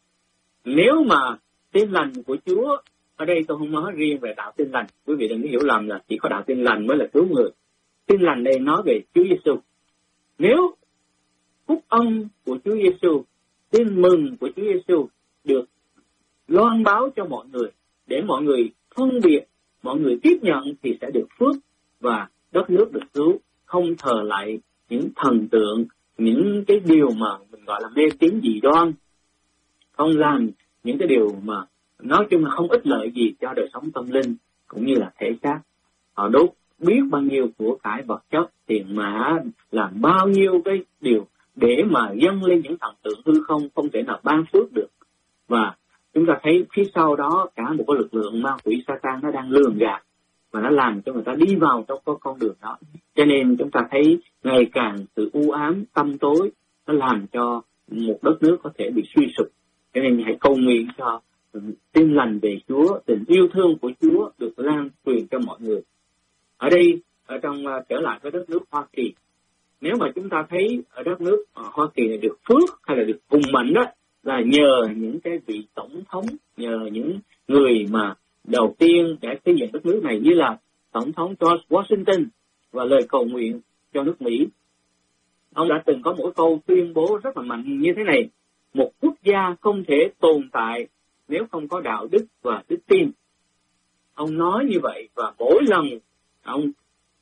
Nếu mà tin lành của Chúa, ở đây tôi không nói riêng về đạo tin lành, quý vị đừng hiểu lầm là chỉ có đạo tin lành mới là cứu người. Tin lành đây nói về Chúa Giêsu. Nếu phúc âm của Chúa Giêsu, tin mừng của Chúa Giêsu được loan báo cho mọi người, để mọi người phân biệt, mọi người tiếp nhận thì sẽ được phước và đất nước được cứu. Không thờ lại những thần tượng, những cái điều mà mình gọi là mê tín dị đoan, không làm những cái điều mà nói chung là không ích lợi gì cho đời sống tâm linh cũng như là thể xác. Họ đốt biết bao nhiêu của cải vật chất, tiền mã, làm bao nhiêu cái điều để mà dâng lên những thần tượng hư không, không thể nào ban phước được. Và chúng ta thấy phía sau đó cả một cái lực lượng ma quỷ Sa-tan nó đang lường gạt và nó làm cho người ta đi vào trong cái con đường đó. Cho nên chúng ta thấy ngày càng sự u ám, tăm tối nó làm cho một đất nước có thể bị suy sụp. Cho nên hãy cầu nguyện cho tin lành về Chúa, tình yêu thương của Chúa được lan truyền cho mọi người. Ở đây, ở trong uh, trở lại với đất nước Hoa Kỳ, nếu mà chúng ta thấy ở đất nước uh, Hoa Kỳ này được phước hay là được hùng mạnh đó, là nhờ những cái vị tổng thống, nhờ những người mà đầu tiên đã xây dựng đất nước này như là Tổng thống George Washington và lời cầu nguyện cho nước Mỹ. Ông đã từng có một câu tuyên bố rất là mạnh như thế này: một quốc gia không thể tồn tại nếu không có đạo đức và đức tin. Ông nói như vậy và mỗi lần ông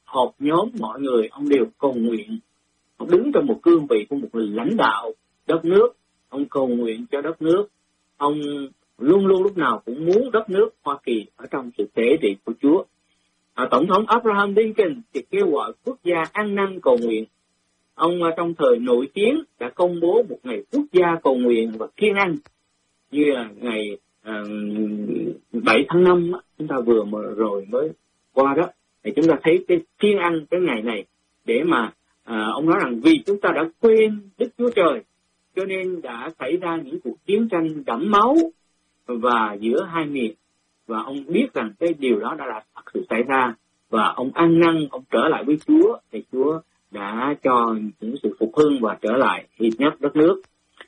họp nhóm mọi người, ông đều cầu nguyện. Ông đứng trong một cương vị của một người lãnh đạo đất nước, ông cầu nguyện cho đất nước. Ông luôn luôn lúc nào cũng muốn đất nước Hoa Kỳ ở trong sự tế trị của Chúa. À, Tổng thống Abraham Lincoln thì kêu gọi quốc gia ăn năn cầu nguyện. Ông trong thời nội chiến đã công bố một ngày quốc gia cầu nguyện và kiêng ăn, như là ngày à, bảy tháng năm chúng ta vừa mà rồi mới qua đó. Thì chúng ta thấy cái kiêng ăn cái ngày này để mà à, ông nói rằng vì chúng ta đã quên Đức Chúa Trời cho nên đã xảy ra những cuộc chiến tranh đẫm máu và giữa hai miền. Và ông biết rằng cái điều đó đã là thật sự xảy ra, và ông ăn năn, ông trở lại với Chúa, thì Chúa đã cho những sự phục hưng và trở lại hiệp nhất đất nước.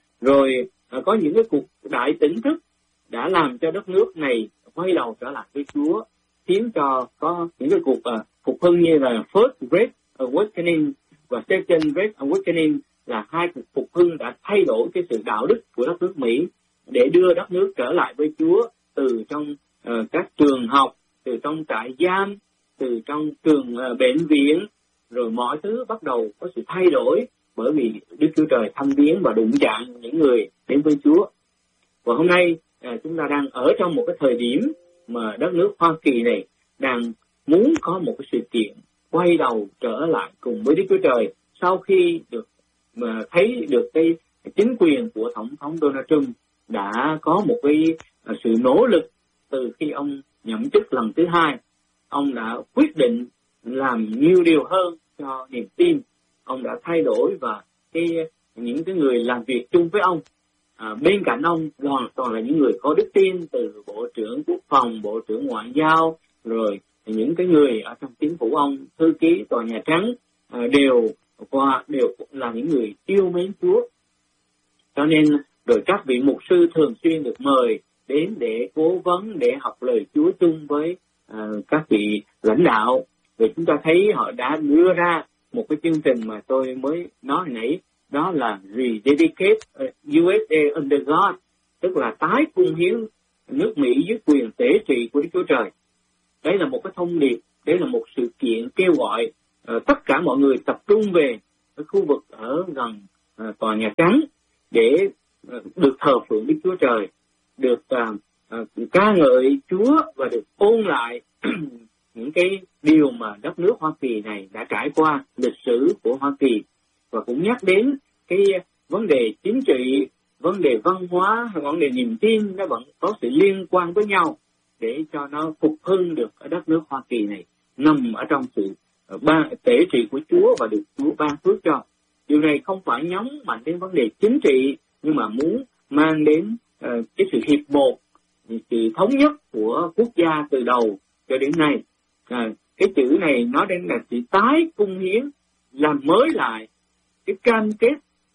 Rồi à, có những cái cuộc đại tỉnh thức đã làm cho đất nước này quay đầu trở lại với Chúa, khiến cho có những cái cuộc uh, phục hưng như là First Great Awakening và Second Great Awakening, là hai cuộc phục hưng đã thay đổi cái sự đạo đức của đất nước Mỹ để đưa đất nước trở lại với Chúa, từ trong uh, các trường học, từ trong trại giam, từ trong trường uh, bệnh viện, rồi mọi thứ bắt đầu có sự thay đổi bởi vì Đức Chúa Trời thăm viếng và đụng chạm những người đến với Chúa. Và hôm nay uh, chúng ta đang ở trong một cái thời điểm mà đất nước Hoa Kỳ này đang muốn có một cái sự kiện quay đầu trở lại cùng với Đức Chúa Trời sau khi được mà thấy được cái chính quyền của Tổng thống Donald Trump đã có một cái sự nỗ lực từ khi ông nhậm chức lần thứ hai. Ông đã quyết định làm nhiều điều hơn cho niềm tin. Ông đã thay đổi và cái những cái người làm việc chung với ông, à, bên cạnh ông hoàn toàn là những người có đức tin, từ Bộ trưởng Quốc phòng, Bộ trưởng Ngoại giao, rồi những cái người ở trong chính phủ ông, thư ký Tòa Nhà Trắng, à, đều qua đều là những người yêu mến Chúa. Cho nên rồi các vị mục sư thường xuyên được mời đến để cố vấn, để học lời Chúa chung với uh, các vị lãnh đạo. Rồi chúng ta thấy họ đã đưa ra một cái chương trình mà tôi mới nói hồi nãy, đó là Rededicate u ét a under God, tức là tái cung hiến nước Mỹ dưới quyền tế trị của Đức Chúa Trời. Đấy là một cái thông điệp, đấy là một sự kiện kêu gọi uh, tất cả mọi người tập trung về cái khu vực ở gần uh, Tòa Nhà Trắng để uh, được thờ phượng Đức Chúa Trời, được uh, uh, ca ngợi Chúa và được ôn lại những cái điều mà đất nước Hoa Kỳ này đã trải qua, lịch sử của Hoa Kỳ, và cũng nhắc đến cái vấn đề chính trị, vấn đề văn hóa, vấn đề niềm tin nó vẫn có sự liên quan với nhau để cho nó phục hưng được ở đất nước Hoa Kỳ này, nằm ở trong sự ban tế trị của Chúa và được Chúa ban phước cho. Điều này không phải nhắm mạnh đến vấn đề chính trị, nhưng mà muốn mang đến uh, cái sự hiệp một, sự thống nhất của quốc gia từ đầu cho đến nay. À, cái chữ này nói đến là sự tái cung hiến, làm mới lại cái cam kết.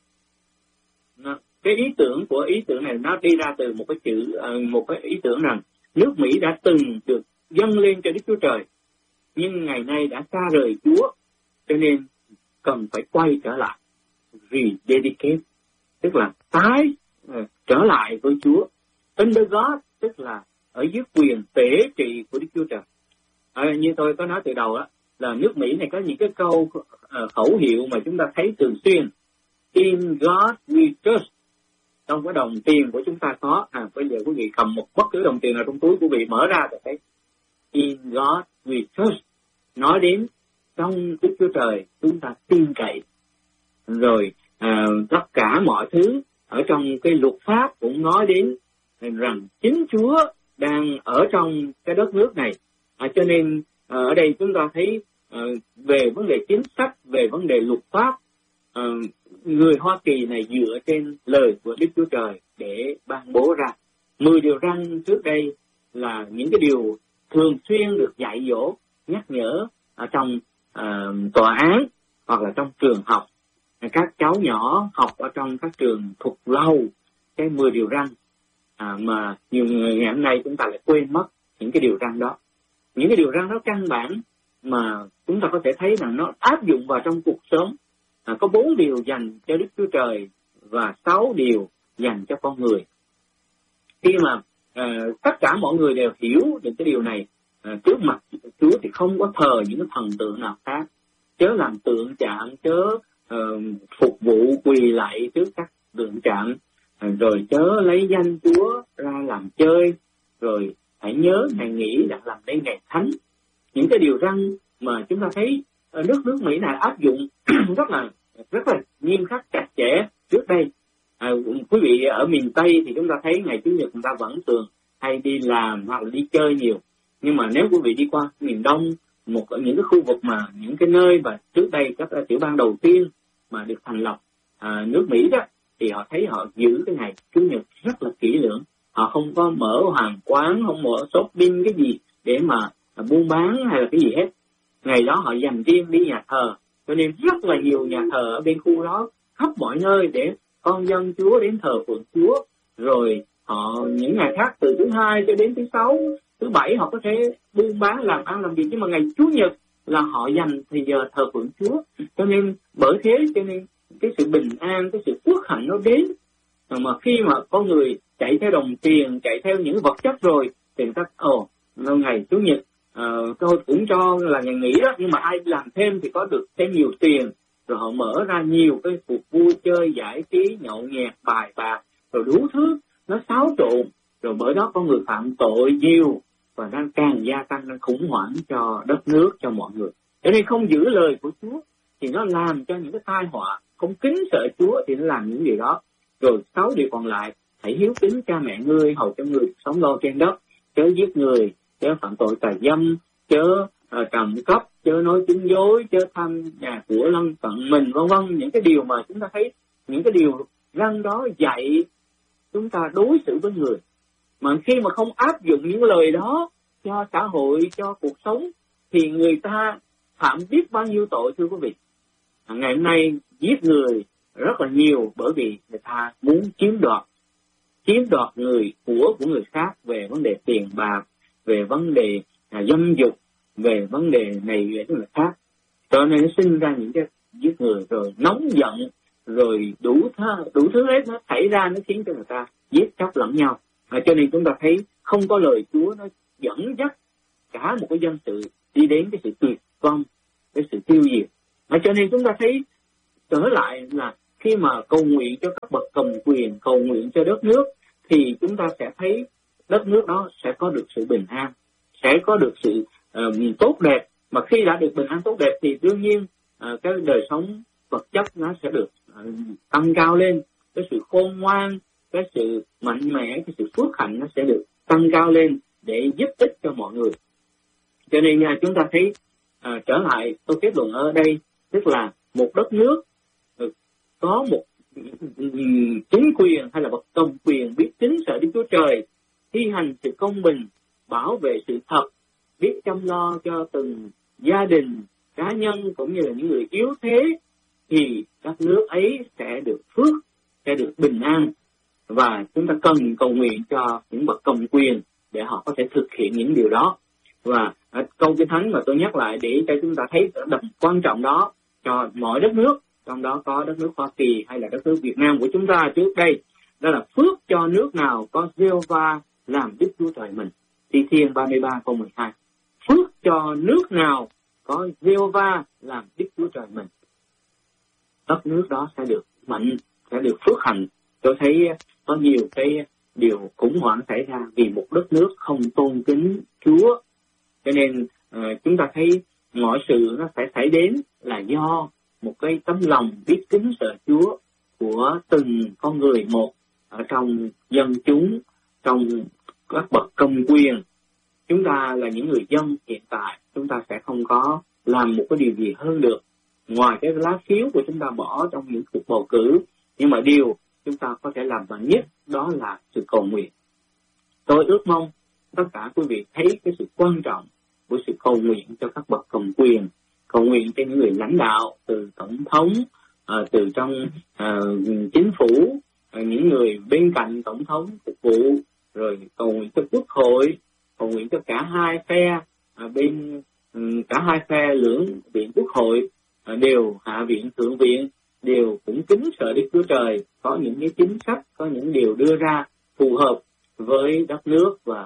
Nó, cái ý tưởng của ý tưởng này nó đi ra từ một cái chữ, uh, một cái ý tưởng rằng nước Mỹ đã từng được dâng lên cho Đức Chúa Trời, nhưng ngày nay đã xa rời Chúa, cho nên cần phải quay trở lại, rededicate, tức là tái uh, trở lại với Chúa. Under God, tức là ở dưới quyền tế trị của Đức Chúa Trời. À, như tôi có nói từ đầu đó, là nước Mỹ này có những cái câu uh, khẩu hiệu mà chúng ta thấy thường xuyên. In God we trust. Trong cái đồng tiền của chúng ta có, à, bây giờ quý vị cầm một bất cứ đồng tiền nào trong túi quý vị mở ra thì thấy In God we trust, nói đến trong Đức Chúa Trời chúng ta tin cậy. Rồi à, tất cả mọi thứ ở trong cái luật pháp cũng nói đến rằng chính Chúa đang ở trong cái đất nước này. À, cho nên à, ở đây chúng ta thấy à, về vấn đề chính sách, về vấn đề luật pháp, à, người Hoa Kỳ này dựa trên lời của Đức Chúa Trời để ban bố ra. Mười điều răn trước đây là những cái điều thường xuyên được dạy dỗ, nhắc nhở ở trong à, tòa án hoặc là trong trường học. Các cháu nhỏ học ở trong các trường thuộc lâu cái mười điều răn, à, mà nhiều người ngày hôm nay chúng ta lại quên mất những cái điều răn đó. Những cái điều răn đó căn bản mà chúng ta có thể thấy rằng nó áp dụng vào trong cuộc sống. À, có bốn điều dành cho Đức Chúa Trời và sáu điều dành cho con người. Khi mà à, tất cả mọi người đều hiểu được cái điều này, à, trước mặt Chúa thì không có thờ những cái thần tượng nào khác, chớ làm tượng chạm, chớ uh, phục vụ quỳ lạy trước các tượng chạm, à, rồi chớ lấy danh Chúa ra làm chơi, rồi hãy nhớ ngày nghỉ đã làm đây ngày thánh. Những cái điều răn mà chúng ta thấy ở nước nước Mỹ này áp dụng rất là rất là nghiêm khắc chặt chẽ trước đây. À, quý vị ở miền Tây thì chúng ta thấy ngày Chủ nhật người ta vẫn thường hay đi làm hoặc là đi chơi nhiều, nhưng mà nếu quý vị đi qua miền Đông, một ở những cái khu vực mà những cái nơi mà trước đây các tiểu bang đầu tiên mà được thành lập à, nước Mỹ đó, thì họ thấy họ giữ cái ngày Chủ nhật rất là kỹ lưỡng. Họ không có mở hàng quán, không mở shopping cái gì để mà buôn bán hay là cái gì hết. Ngày đó họ dành riêng đi nhà thờ, cho nên rất là nhiều nhà thờ ở bên khu đó khắp mọi nơi để con dân Chúa đến thờ phượng Chúa. Rồi họ những ngày khác từ thứ hai cho đến thứ sáu, thứ bảy họ có thể buôn bán làm ăn làm việc, nhưng mà ngày Chủ nhật là họ dành thì giờ thờ phượng Chúa. Cho nên bởi thế cho nên cái sự bình an, cái sự phước hạnh nó đến. Mà khi mà con người chạy theo đồng tiền, chạy theo những vật chất rồi thì người ta ồ oh, ngày Chủ nhật uh, tôi cũng cho là ngày nghỉ đó, nhưng mà ai làm thêm thì có được thêm nhiều tiền, rồi họ mở ra nhiều cái cuộc vui chơi giải trí, nhậu nhẹt, bài bạc, rồi đủ thứ nó xáo trộn, rồi bởi đó con người phạm tội nhiều và đang càng gia tăng, đang khủng hoảng cho đất nước, cho mọi người. Cho nên không giữ lời của Chúa thì nó làm cho những cái tai họa, không kính sợ Chúa thì nó làm những điều đó. Rồi sáu điều còn lại: hãy hiếu kính cha mẹ ngươi, hầu cho người sống lo trên đất, chớ giết người, chớ phạm tội tà dâm, chớ uh, trộm cắp, chớ nói chứng dối, chớ tham nhà của lân cận mình, vân vân. Những cái điều mà chúng ta thấy, những cái điều răn đó dạy chúng ta đối xử với người. Mà khi mà không áp dụng những lời đó cho xã hội, cho cuộc sống, thì người ta phạm biết bao nhiêu tội, thưa quý vị. Ngày hôm nay giết người rất là nhiều bởi vì người ta muốn chiếm đoạt, chiếm đoạt người của của người khác về vấn đề tiền bạc, về vấn đề à, dâm dục, về vấn đề này về người khác. Cho nên nó sinh ra những cái giết người, rồi nóng giận, rồi đủ thứ, đủ thứ hết nó xảy ra, nó khiến cho người ta giết chóc lẫn nhau. À, cho nên chúng ta thấy không có lời Chúa nó dẫn dắt cả một cái dân sự đi đến cái sự tuyệt vong, cái sự tiêu diệt. À, cho nên chúng ta thấy trở lại là khi mà cầu nguyện cho các bậc cầm quyền, cầu nguyện cho đất nước, thì chúng ta sẽ thấy đất nước đó sẽ có được sự bình an, sẽ có được sự uh, tốt đẹp. Mà khi đã được bình an tốt đẹp thì đương nhiên uh, cái đời sống vật chất nó sẽ được uh, tăng cao lên, cái sự khôn ngoan, cái sự mạnh mẽ, cái sự phước hạnh nó sẽ được tăng cao lên để giúp ích cho mọi người. Cho nên uh, chúng ta thấy uh, trở lại tôi kết luận ở đây, tức là một đất nước uh, có một chính quyền hay là bậc cầm quyền biết kính sợ Đức Chúa Trời, thi hành sự công bình, bảo vệ sự thật, biết chăm lo cho từng gia đình, cá nhân cũng như là những người yếu thế, thì các nước ấy sẽ được phước, sẽ được bình an. Và chúng ta cần cầu nguyện cho những bậc cầm quyền để họ có thể thực hiện những điều đó. Và câu Kinh Thánh mà tôi nhắc lại để cho chúng ta thấy tầm quan trọng đó cho mọi đất nước, trong đó có đất nước Hoa Kỳ hay là đất nước Việt Nam của chúng ta trước đây, đó là phước cho nước nào có Giê-hô-va làm Đức Chúa Trời mình. Thi Thiên ba mươi ba câu mười hai. Phước cho nước nào có Giê-hô-va làm Đức Chúa Trời mình, đất nước đó sẽ được mạnh, sẽ được phước hạnh. Tôi thấy có nhiều cái điều khủng hoảng xảy ra vì một đất nước không tôn kính Chúa. Cho nên uh, chúng ta thấy mọi sự nó phải xảy đến là do một cái tấm lòng biết kính sợ Chúa của từng con người một ở trong dân chúng, trong các bậc cầm quyền. Chúng ta là những người dân hiện tại, chúng ta sẽ không có làm một cái điều gì hơn được ngoài cái lá phiếu của chúng ta bỏ trong những cuộc bầu cử. Nhưng mà điều chúng ta có thể làm bằng nhất đó là sự cầu nguyện. Tôi ước mong tất cả quý vị thấy cái sự quan trọng của sự cầu nguyện cho các bậc cầm quyền, cầu nguyện cho những người lãnh đạo, từ tổng thống, uh, từ trong uh, chính phủ, uh, những người bên cạnh tổng thống phục vụ, rồi cầu nguyện cho quốc hội, cầu nguyện cho cả hai phe, uh, bên um, cả hai phe lưỡng viện quốc hội, uh, đều hạ viện, thượng viện đều cũng kính sợ Đức Chúa Trời, có những cái chính sách, có những điều đưa ra phù hợp với đất nước và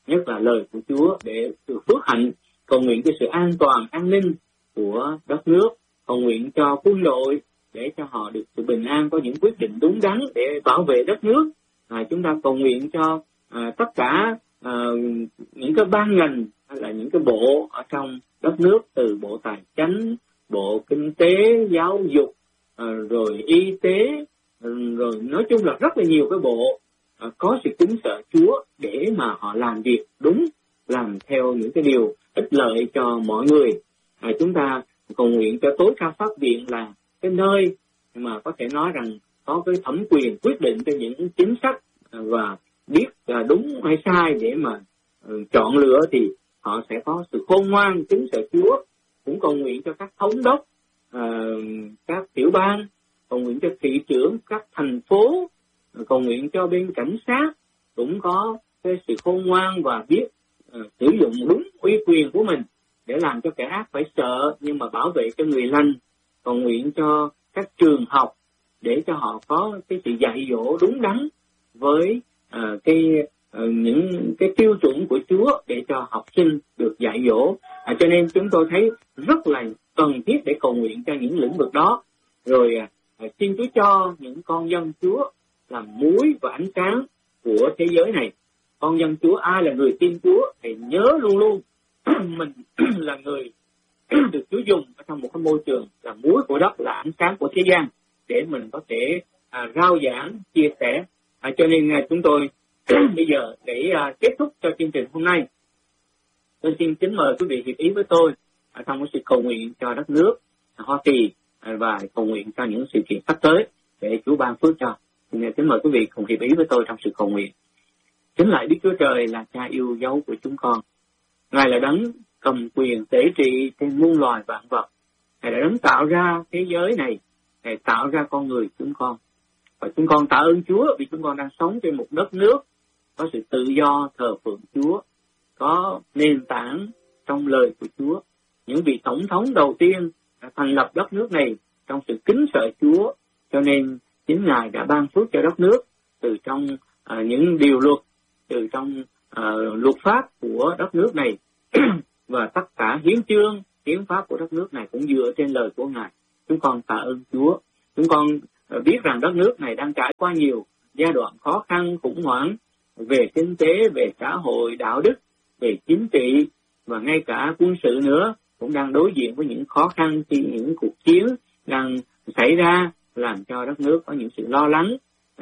nhất là lời của Chúa để được phước hạnh, cầu nguyện cho sự an toàn, an ninh của đất nước, cầu nguyện cho quân đội để cho họ được sự bình an, có những quyết định đúng đắn để bảo vệ đất nước. À, chúng ta cầu nguyện cho à, tất cả à, những cái ban ngành hay là những cái bộ ở trong đất nước, từ bộ tài chính, bộ kinh tế, giáo dục, à, rồi y tế, rồi nói chung là rất là nhiều cái bộ à, có sự kính sợ Chúa để mà họ làm việc đúng, làm theo những cái điều ích lợi cho mọi người. À, chúng ta cầu nguyện cho tối cao pháp viện là cái nơi mà có thể nói rằng có cái thẩm quyền quyết định cho những chính sách và biết là đúng hay sai để mà uh, chọn lựa, thì họ sẽ có sự khôn ngoan kính sợ Chúa. Cũng cầu nguyện cho các thống đốc, uh, các tiểu bang, cầu nguyện cho thị trưởng các thành phố, cầu nguyện cho bên cảnh sát cũng có cái sự khôn ngoan và biết uh, sử dụng đúng uy quyền của mình để làm cho kẻ ác phải sợ nhưng mà bảo vệ cho người lành. Cầu nguyện cho các trường học để cho họ có cái sự dạy dỗ đúng đắn với uh, cái uh, những cái tiêu chuẩn của Chúa để cho học sinh được dạy dỗ. À, cho nên chúng tôi thấy rất là cần thiết để cầu nguyện cho những lĩnh vực đó. Rồi uh, xin Chúa cho những con dân Chúa làm muối và ánh sáng của thế giới này. Con dân Chúa, ai là người tin Chúa thì nhớ luôn luôn mình là người được Chúa dùng ở trong một cái môi trường là muối của đất, là ánh sáng của thế gian, để mình có thể à, rao giảng, chia sẻ. À, cho nên à, chúng tôi bây giờ để à, kết thúc cho chương trình hôm nay, tôi xin kính mời quý vị hiệp ý với tôi à, trong cái sự cầu nguyện cho đất nước à, Hoa Kỳ à, và cầu nguyện cho những sự kiện sắp tới để Chúa ban phước cho. Xin kính mời quý vị cùng hiệp ý với tôi trong sự cầu nguyện. Kính lạy Đức Chúa Trời là Cha yêu dấu của chúng con. Ngài là đấng cầm quyền tế trị trên muôn loài vạn vật. Ngài đã đấng tạo ra thế giới này, Ngài tạo ra con người chúng con. Và chúng con tạ ơn Chúa vì chúng con đang sống trên một đất nước có sự tự do thờ phượng Chúa, có nền tảng trong lời của Chúa. Những vị tổng thống đầu tiên đã thành lập đất nước này trong sự kính sợ Chúa, cho nên chính Ngài đã ban phước cho đất nước từ trong uh, những điều luật, từ trong uh, luật pháp của đất nước này và tất cả hiến chương, hiến pháp của đất nước này cũng dựa trên lời của Ngài. Chúng con tạ ơn Chúa. Chúng con uh, biết rằng đất nước này đang trải qua nhiều giai đoạn khó khăn, khủng hoảng về kinh tế, về xã hội, đạo đức, về chính trị và ngay cả quân sự nữa, cũng đang đối diện với những khó khăn khi những cuộc chiến đang xảy ra, làm cho đất nước có những sự lo lắng.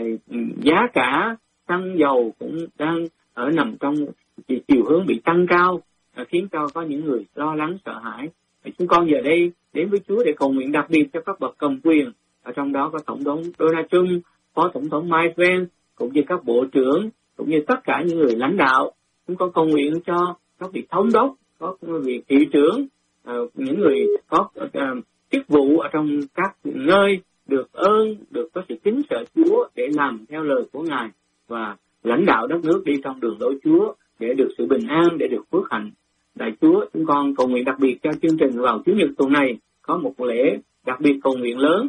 Giá cả xăng dầu cũng đang ở nằm trong chiều hướng bị tăng cao, khiến cho có những người lo lắng sợ hãi. Chúng con giờ đây đến với Chúa để cầu nguyện đặc biệt cho các bậc cầm quyền, ở trong đó có Tổng thống Donald Trump, Phó Tổng thống Mike Pence, cũng như các bộ trưởng, cũng như tất cả những người lãnh đạo. Chúng con cầu nguyện cho các vị thống đốc, có vị thị trưởng, uh, những người có uh, chức vụ ở trong các nơi được ơn, được có sự kính sợ Chúa để làm theo lời của Ngài và lãnh đạo đất nước đi trong đường lối Chúa để được sự bình an, để được phước hạnh. Đại Chúa, chúng con cầu nguyện đặc biệt cho chương trình vào Chủ nhật tuần này có một lễ đặc biệt cầu nguyện lớn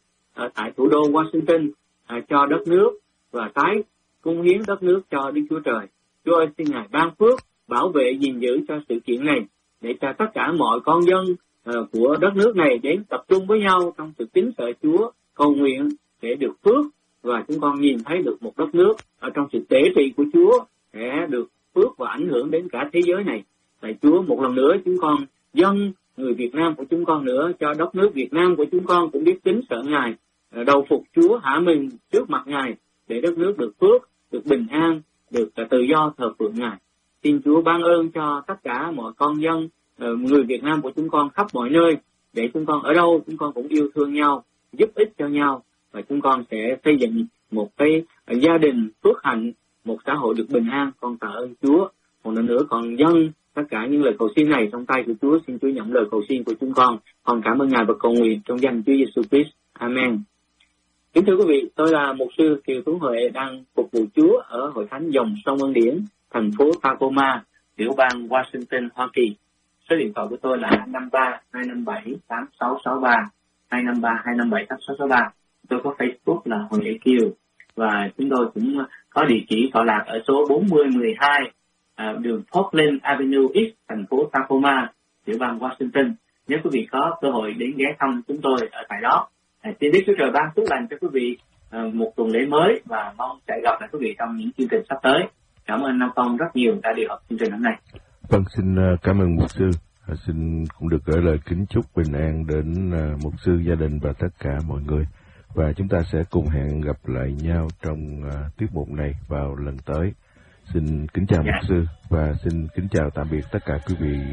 ở tại thủ đô Washington à, cho đất nước và tái cung hiến đất nước cho Đức Chúa Trời. Chúa ơi, xin Ngài ban phước, bảo vệ, gìn giữ cho sự kiện này để cho tất cả mọi con dân uh, của đất nước này đến tập trung với nhau trong sự kính sợ Chúa, cầu nguyện để được phước, và chúng con nhìn thấy được một đất nước ở trong sự tế trị của Chúa sẽ được phước và ảnh hưởng đến cả thế giới này. Tại Chúa, một lần nữa chúng con dâng người Việt Nam của chúng con nữa, cho đất nước Việt Nam của chúng con cũng biết kính sợ Ngài, đầu phục Chúa, hạ mình trước mặt Ngài để đất nước được phước, được bình an, được tự do thờ phượng Ngài. Xin Chúa ban ơn cho tất cả mọi con dân, người Việt Nam của chúng con khắp mọi nơi, để chúng con ở đâu chúng con cũng yêu thương nhau, giúp ích cho nhau, và chúng con sẽ xây dựng một cái gia đình phước hạnh, một xã hội được bình an. Con tạ ơn Chúa. Một lần nữa còn dâng tất cả những lời cầu xin này trong tay của Chúa. Xin Chúa nhận lời cầu xin của chúng con. Con cảm ơn Ngài và cầu nguyện trong danh Chúa Giêsu Christ. Amen. Kính thưa quý vị, tôi là mục sư Kiều Tuấn Huệ, đang phục vụ Chúa ở Hội Thánh Dòng Sông Ân Điển, thành phố Tacoma, tiểu bang Washington, Hoa Kỳ. Số điện thoại của tôi là hai năm ba hai năm bảy tám sáu sáu ba, hai năm ba hai năm bảy tám sáu sáu ba. Tôi có Facebook là Huệ Kiều, và chúng tôi cũng có địa chỉ tọa lạc ở số bốn mươi mười hai à, đường Portland Avenue East, thành phố Tacoma, tiểu bang Washington. Nếu quý vị có cơ hội đến ghé thăm chúng tôi ở tại đó, à, xin Đức Chúa Trời ban phước lành cho quý vị à, một tuần lễ mới, và mong sẽ gặp lại quý vị trong những chương trình sắp tới. Cảm ơn Nam Phong rất nhiều đã điều hợp chương trình hôm nay. Vâng, xin cảm ơn mục sư. À, xin cũng được gửi lời kính chúc bình an đến à, mục sư, gia đình và tất cả mọi người. Và chúng ta sẽ cùng hẹn gặp lại nhau trong à, tiết mục này vào lần tới. Xin kính chào Dạ. mục sư và xin kính chào tạm biệt tất cả quý vị.